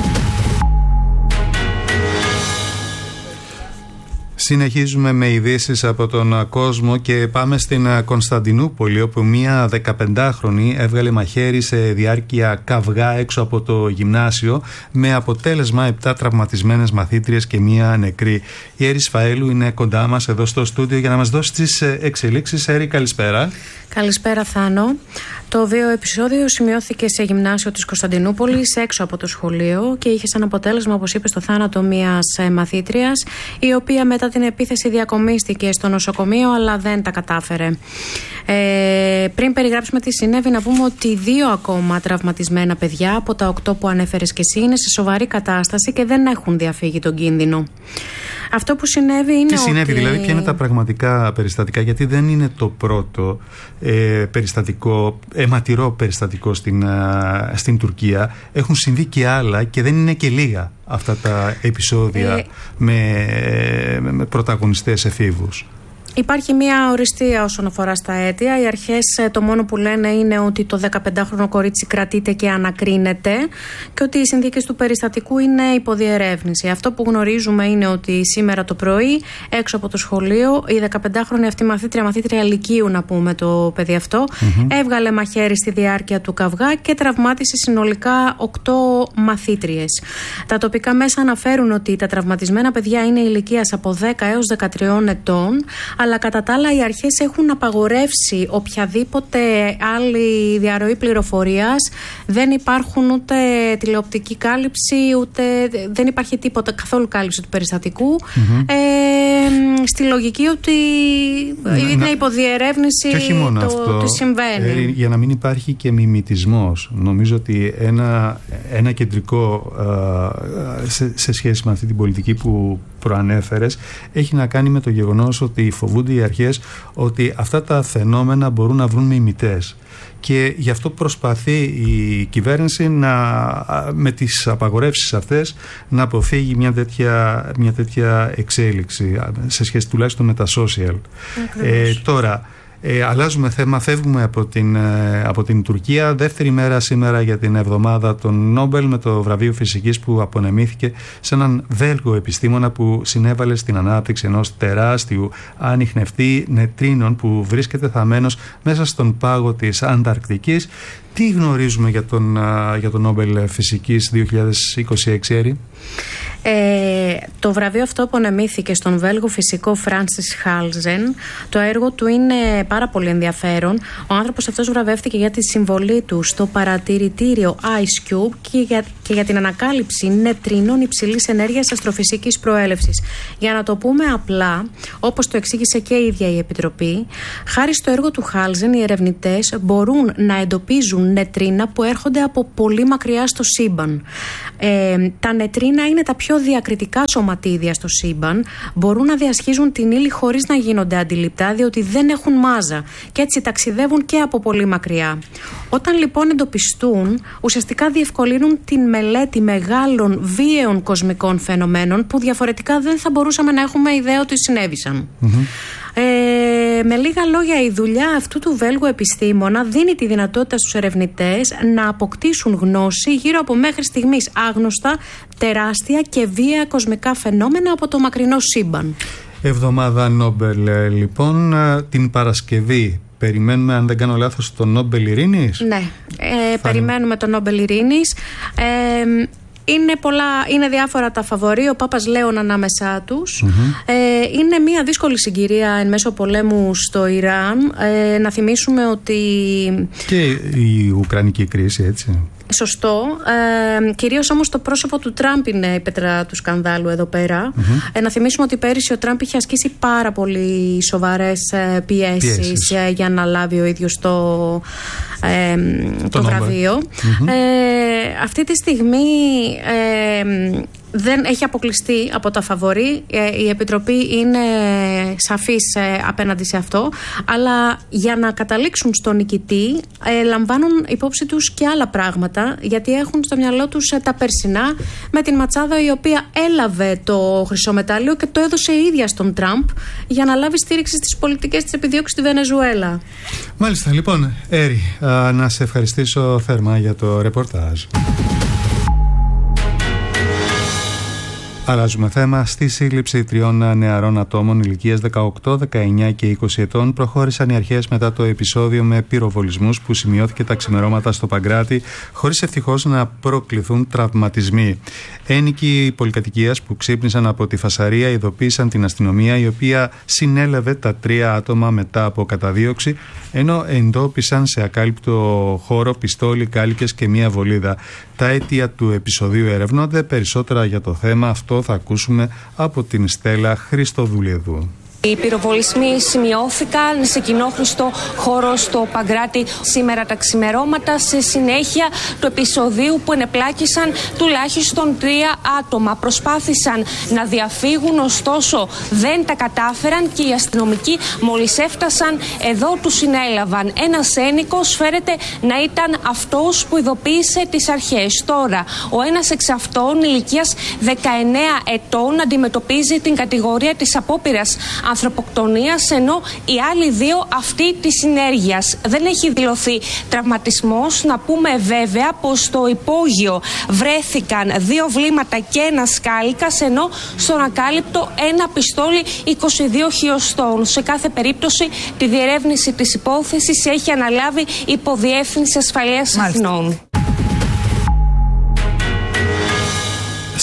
Συνεχίζουμε με ειδήσεις από τον κόσμο και πάμε στην Κωνσταντινούπολη, όπου μία 15χρονη έβγαλε μαχαίρι σε διάρκεια καυγά έξω από το γυμνάσιο, με αποτέλεσμα 7 τραυματισμένες μαθήτριες και μία νεκρή. Η Έρης Φαέλου είναι κοντά μας εδώ στο στούντιο για να μας δώσει τις εξελίξεις. Έρη, καλησπέρα. Καλησπέρα, Θάνο. Το βίαιο επεισόδιο σημειώθηκε σε γυμνάσιο της Κωνσταντινούπολης, έξω από το σχολείο, και είχε σαν αποτέλεσμα, όπως είπε, το θάνατο μιας μαθήτριας, η οποία μετά την επίθεση διακομίστηκε στο νοσοκομείο, αλλά δεν τα κατάφερε. Πριν περιγράψουμε τι συνέβη, να πούμε ότι 2 ακόμα τραυματισμένα παιδιά από τα 8 που ανέφερες και εσύ είναι σε σοβαρή κατάσταση και δεν έχουν διαφύγει τον κίνδυνο. Αυτό που συνέβη είναι. Τι συνέβη, δηλαδή, ποια είναι τα πραγματικά περιστατικά, γιατί δεν είναι το πρώτο περιστατικό, αιματηρό περιστατικό στην Τουρκία. Έχουν συμβεί και άλλα και δεν είναι και λίγα αυτά τα επεισόδια με πρωταγωνιστές εφήβους. Υπάρχει μια οριστία όσον αφορά στα αίτια. Οι αρχές το μόνο που λένε είναι ότι το 15χρονο κορίτσι κρατείται και ανακρίνεται και ότι οι συνθήκες του περιστατικού είναι υποδιερεύνηση. Αυτό που γνωρίζουμε είναι ότι σήμερα το πρωί, έξω από το σχολείο, η 15χρονη αυτή μαθήτρια λυκείου, να πούμε το παιδί αυτό, έβγαλε μαχαίρι στη διάρκεια του καυγά και τραυμάτισε συνολικά 8 μαθήτριες. Τα τοπικά μέσα αναφέρουν ότι τα τραυματισμένα παιδιά είναι ηλικίας από 10 έως 13 ετών, αλλά κατά τα άλλα οι αρχές έχουν απαγορεύσει οποιαδήποτε άλλη διαρροή πληροφορίας. Δεν υπάρχουν ούτε τηλεοπτική κάλυψη, ούτε δεν υπάρχει τίποτα, καθόλου κάλυψη του περιστατικού. Στη λογική ότι είναι υποδιερεύνηση το τι συμβαίνει. Για να μην υπάρχει και μιμητισμός. Νομίζω ότι ένα κεντρικό σε σχέση με αυτή την πολιτική που προανέφερες έχει να κάνει με το γεγονός ότι φοβούνται οι αρχές ότι αυτά τα φαινόμενα μπορούν να βρουν μιμητές. Και γι' αυτό προσπαθεί η κυβέρνηση με τις απαγορεύσεις αυτές να αποφύγει μια τέτοια εξέλιξη σε σχέση τουλάχιστον με τα social. Τώρα αλλάζουμε θέμα, φεύγουμε από την Τουρκία. Δεύτερη μέρα σήμερα για την εβδομάδα των Νόμπελ με το βραβείο φυσικής που απονεμήθηκε σε έναν Βέλγο επιστήμονα που συνέβαλε στην ανάπτυξη ενός τεράστιου ανιχνευτή νετρίνων που βρίσκεται θαμμένος μέσα στον πάγο της Ανταρκτικής. Τι γνωρίζουμε για τον Νόμπελ Φυσικής 2026, Έρη? Το βραβείο αυτό απονεμήθηκε στον Βέλγο φυσικό Φράνσις Χάλζεν. Το έργο του είναι πάρα πολύ ενδιαφέρον. Ο άνθρωπος αυτός βραβεύτηκε για τη συμβολή του στο παρατηρητήριο Ice Cube και για την ανακάλυψη νετρίνων υψηλής ενέργειας αστροφυσικής προέλευσης. Για να το πούμε απλά, όπως το εξήγησε και η ίδια η Επιτροπή, χάρη στο έργο του Χάλζεν οι ερευνητές μπορούν να εντοπίζουν νετρίνα που έρχονται από πολύ μακριά στο σύμπαν. Τα νετρίνα είναι τα πιο διακριτικά σωματίδια στο σύμπαν, μπορούν να διασχίζουν την ύλη χωρίς να γίνονται αντιληπτά, διότι δεν έχουν μάζα και έτσι ταξιδεύουν και από πολύ μακριά. Όταν λοιπόν εντοπιστούν, ουσιαστικά διευκολύνουν την μελέτη μεγάλων βίαιων κοσμικών φαινομένων που διαφορετικά δεν θα μπορούσαμε να έχουμε ιδέα ότι συνέβησαν. Με λίγα λόγια, η δουλειά αυτού του Βέλγου επιστήμονα δίνει τη δυνατότητα στους ερευνητές να αποκτήσουν γνώση γύρω από μέχρι στιγμής άγνωστα, τεράστια και βίαια κοσμικά φαινόμενα από το μακρινό σύμπαν. Εβδομάδα Νόμπελ λοιπόν, την Παρασκευή. Περιμένουμε, αν δεν κάνω λάθος, το Νόμπελ Ειρήνης. Ναι, περιμένουμε το Νόμπελ Ειρήνης. Είναι διάφορα τα φαβορί, ο Πάπας Λέων ανάμεσά τους. Είναι μια δύσκολη συγκυρία εν μέσω πολέμου στο Ιράν. Να θυμίσουμε ότι... Και η Ουκρανική κρίση, έτσι. Σωστό. Κυρίως όμως το πρόσωπο του Τραμπ είναι η πέτρα του σκανδάλου εδώ πέρα. Να θυμίσουμε ότι πέρυσι ο Τραμπ είχε ασκήσει πάρα πολύ σοβαρές πιέσεις για να λάβει ο ίδιος το βραβείο. Αυτή τη στιγμή δεν έχει αποκλειστεί από τα φαβορί. Η Επιτροπή είναι σαφής απέναντι σε αυτό, αλλά για να καταλήξουν στον νικητή λαμβάνουν υπόψη τους και άλλα πράγματα, γιατί έχουν στο μυαλό τους τα περσινά με την ματσάδα η οποία έλαβε το χρυσό μετάλλιο και το έδωσε η ίδια στον Τραμπ για να λάβει στήριξη στις πολιτικές της επιδιώξης στη Βενεζουέλα. Μάλιστα, λοιπόν, Έρη, να σε ευχαριστήσω θερμά για το ρεπορτάζ. Αλλάζουμε θέμα. Στη σύλληψη 3 νεαρών ατόμων ηλικίας 18, 19 και 20 ετών προχώρησαν οι αρχές μετά το επεισόδιο με πυροβολισμούς που σημειώθηκε τα ξημερώματα στο Παγκράτη, χωρίς ευτυχώς να προκληθούν τραυματισμοί. Ένοικοι πολυκατοικίας που ξύπνησαν από τη φασαρία ειδοποίησαν την αστυνομία, η οποία συνέλαβε τα 3 άτομα μετά από καταδίωξη, ενώ εντόπισαν σε ακάλυπτο χώρο πιστόλι, κάλικες και μία βολίδα. Τα αίτια του επεισοδίου ερευνώνται. Περισσότερα για το θέμα αυτό θα ακούσουμε από την Στέλλα Χριστοδουλιαδού. Οι πυροβολισμοί σημειώθηκαν σε κοινόχρηστο χώρο στο Παγκράτη σήμερα τα ξημερώματα, σε συνέχεια του επεισοδίου που ενεπλάκησαν τουλάχιστον 3 άτομα. Προσπάθησαν να διαφύγουν, ωστόσο δεν τα κατάφεραν και οι αστυνομικοί μόλις έφτασαν εδώ τους συνέλαβαν. Ένας ένικος φέρεται να ήταν αυτός που ειδοποίησε τις αρχές. Τώρα, ο ένας εξ αυτών ηλικίας 19 ετών αντιμετωπίζει την κατηγορία της απόπειρας ανθρωποκτονίας, ενώ οι άλλοι 2 αυτή της συνέργειας. Δεν έχει δηλωθεί τραυματισμός. Να πούμε βέβαια πως στο υπόγειο βρέθηκαν 2 βλήματα και ένας κάλικας, ενώ στον ακάλυπτο ένα πιστόλι 22 χιλιοστών. Σε κάθε περίπτωση τη διερεύνηση της υπόθεσης έχει αναλάβει η Υποδιεύθυνση Ασφαλείας Εθνών.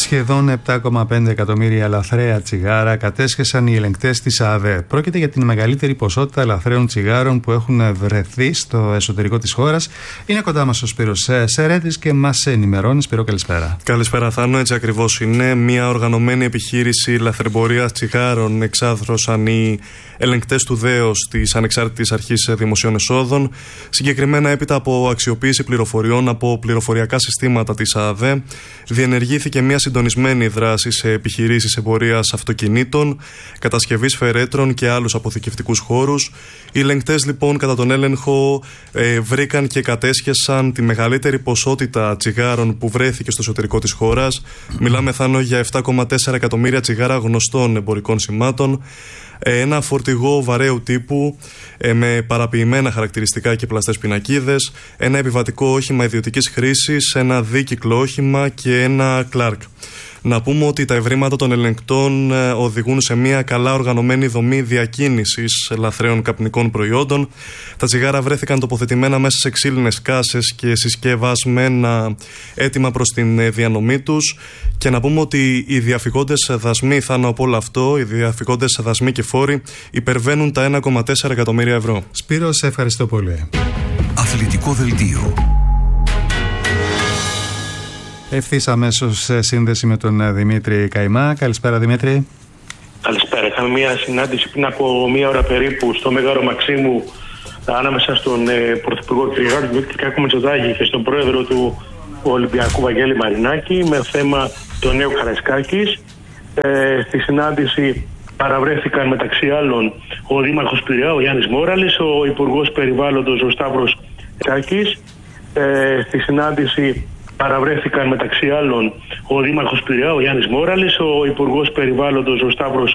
Σχεδόν 7,5 εκατομμύρια λαθρέα τσιγάρα κατέσχεσαν οι ελεγκτές της ΑΔΕ. Πρόκειται για την μεγαλύτερη ποσότητα λαθρέων τσιγάρων που έχουν βρεθεί στο εσωτερικό της χώρας. Είναι κοντά μας ο Σπύρος Σερέτης και μας ενημερώνει. Σπύρο, καλησπέρα. Καλησπέρα, Θάνο. Έτσι ακριβώς είναι. Μια οργανωμένη επιχείρηση λαθρεμπορίας τσιγάρων εξάδρωσαν οι ελεγκτές του ΔΕΟΣ της Ανεξάρτητης Αρχής Δημοσίων Εσόδων. Συγκεκριμένα, έπειτα από αξιοποίηση πληροφοριών από πληροφοριακά συστήματα της ΑΔΕ, διενεργήθηκε μια συντονισμένη δράση σε επιχειρήσεις εμπορίας αυτοκινήτων, κατασκευής φερέτρων και άλλους αποθηκευτικούς χώρους. Οι ελεγκτές, λοιπόν, κατά τον έλεγχο βρήκαν και κατέσχεσαν τη μεγαλύτερη ποσότητα τσιγάρων που βρέθηκε στο εσωτερικό της χώρας. Μιλάμε, Θάνο, για 7,4 εκατομμύρια τσιγάρα γνωστών εμπορικών σημάτων. Ένα φορτηγό βαρέου τύπου με παραποιημένα χαρακτηριστικά και πλαστές πινακίδες, ένα επιβατικό όχημα ιδιωτικής χρήσης, ένα δίκυκλο όχημα και ένα Clark. Να πούμε ότι τα ευρήματα των ελεγκτών οδηγούν σε μια καλά οργανωμένη δομή διακίνησης λαθρέων καπνικών προϊόντων. Τα τσιγάρα βρέθηκαν τοποθετημένα μέσα σε ξύλινες κάσες και συσκευασμένα έτοιμα προς την διανομή τους. Και να πούμε ότι οι διαφυγόντες δασμοί, Θάνο, από όλο αυτό, οι διαφυγόντες δασμοί και φόροι υπερβαίνουν τα 1,4 εκατομμύρια ευρώ. Σπύρο, σε ευχαριστώ πολύ. Αθλητικό δελτίο. Ευθύς αμέσως σύνδεση με τον Δημήτρη Καϊμά. Καλησπέρα, Δημήτρη. Καλησπέρα. Είχαμε μια συνάντηση πριν από μία ώρα περίπου στο Μέγαρο Μαξίμου ανάμεσα στον Πρωθυπουργό κ. Κυριάκο Μητσοτάκη και στον Πρόεδρο του Ολυμπιακού Βαγγέλη Μαρινάκη με θέμα τον νέο Καραϊσκάκης. Στη συνάντηση παραβρέθηκαν μεταξύ άλλων ο Δήμαρχος Πειραιά, ο Γιάννης Μόραλης, ο Υπουργός Περιβάλλοντος, ο Σταύρος Κάκης. Στη συνάντηση παραβρέθηκαν μεταξύ άλλων ο Δήμαρχος Πειραιά, ο Γιάννης Μόραλης, ο Υπουργός Περιβάλλοντος, ο Σταύρος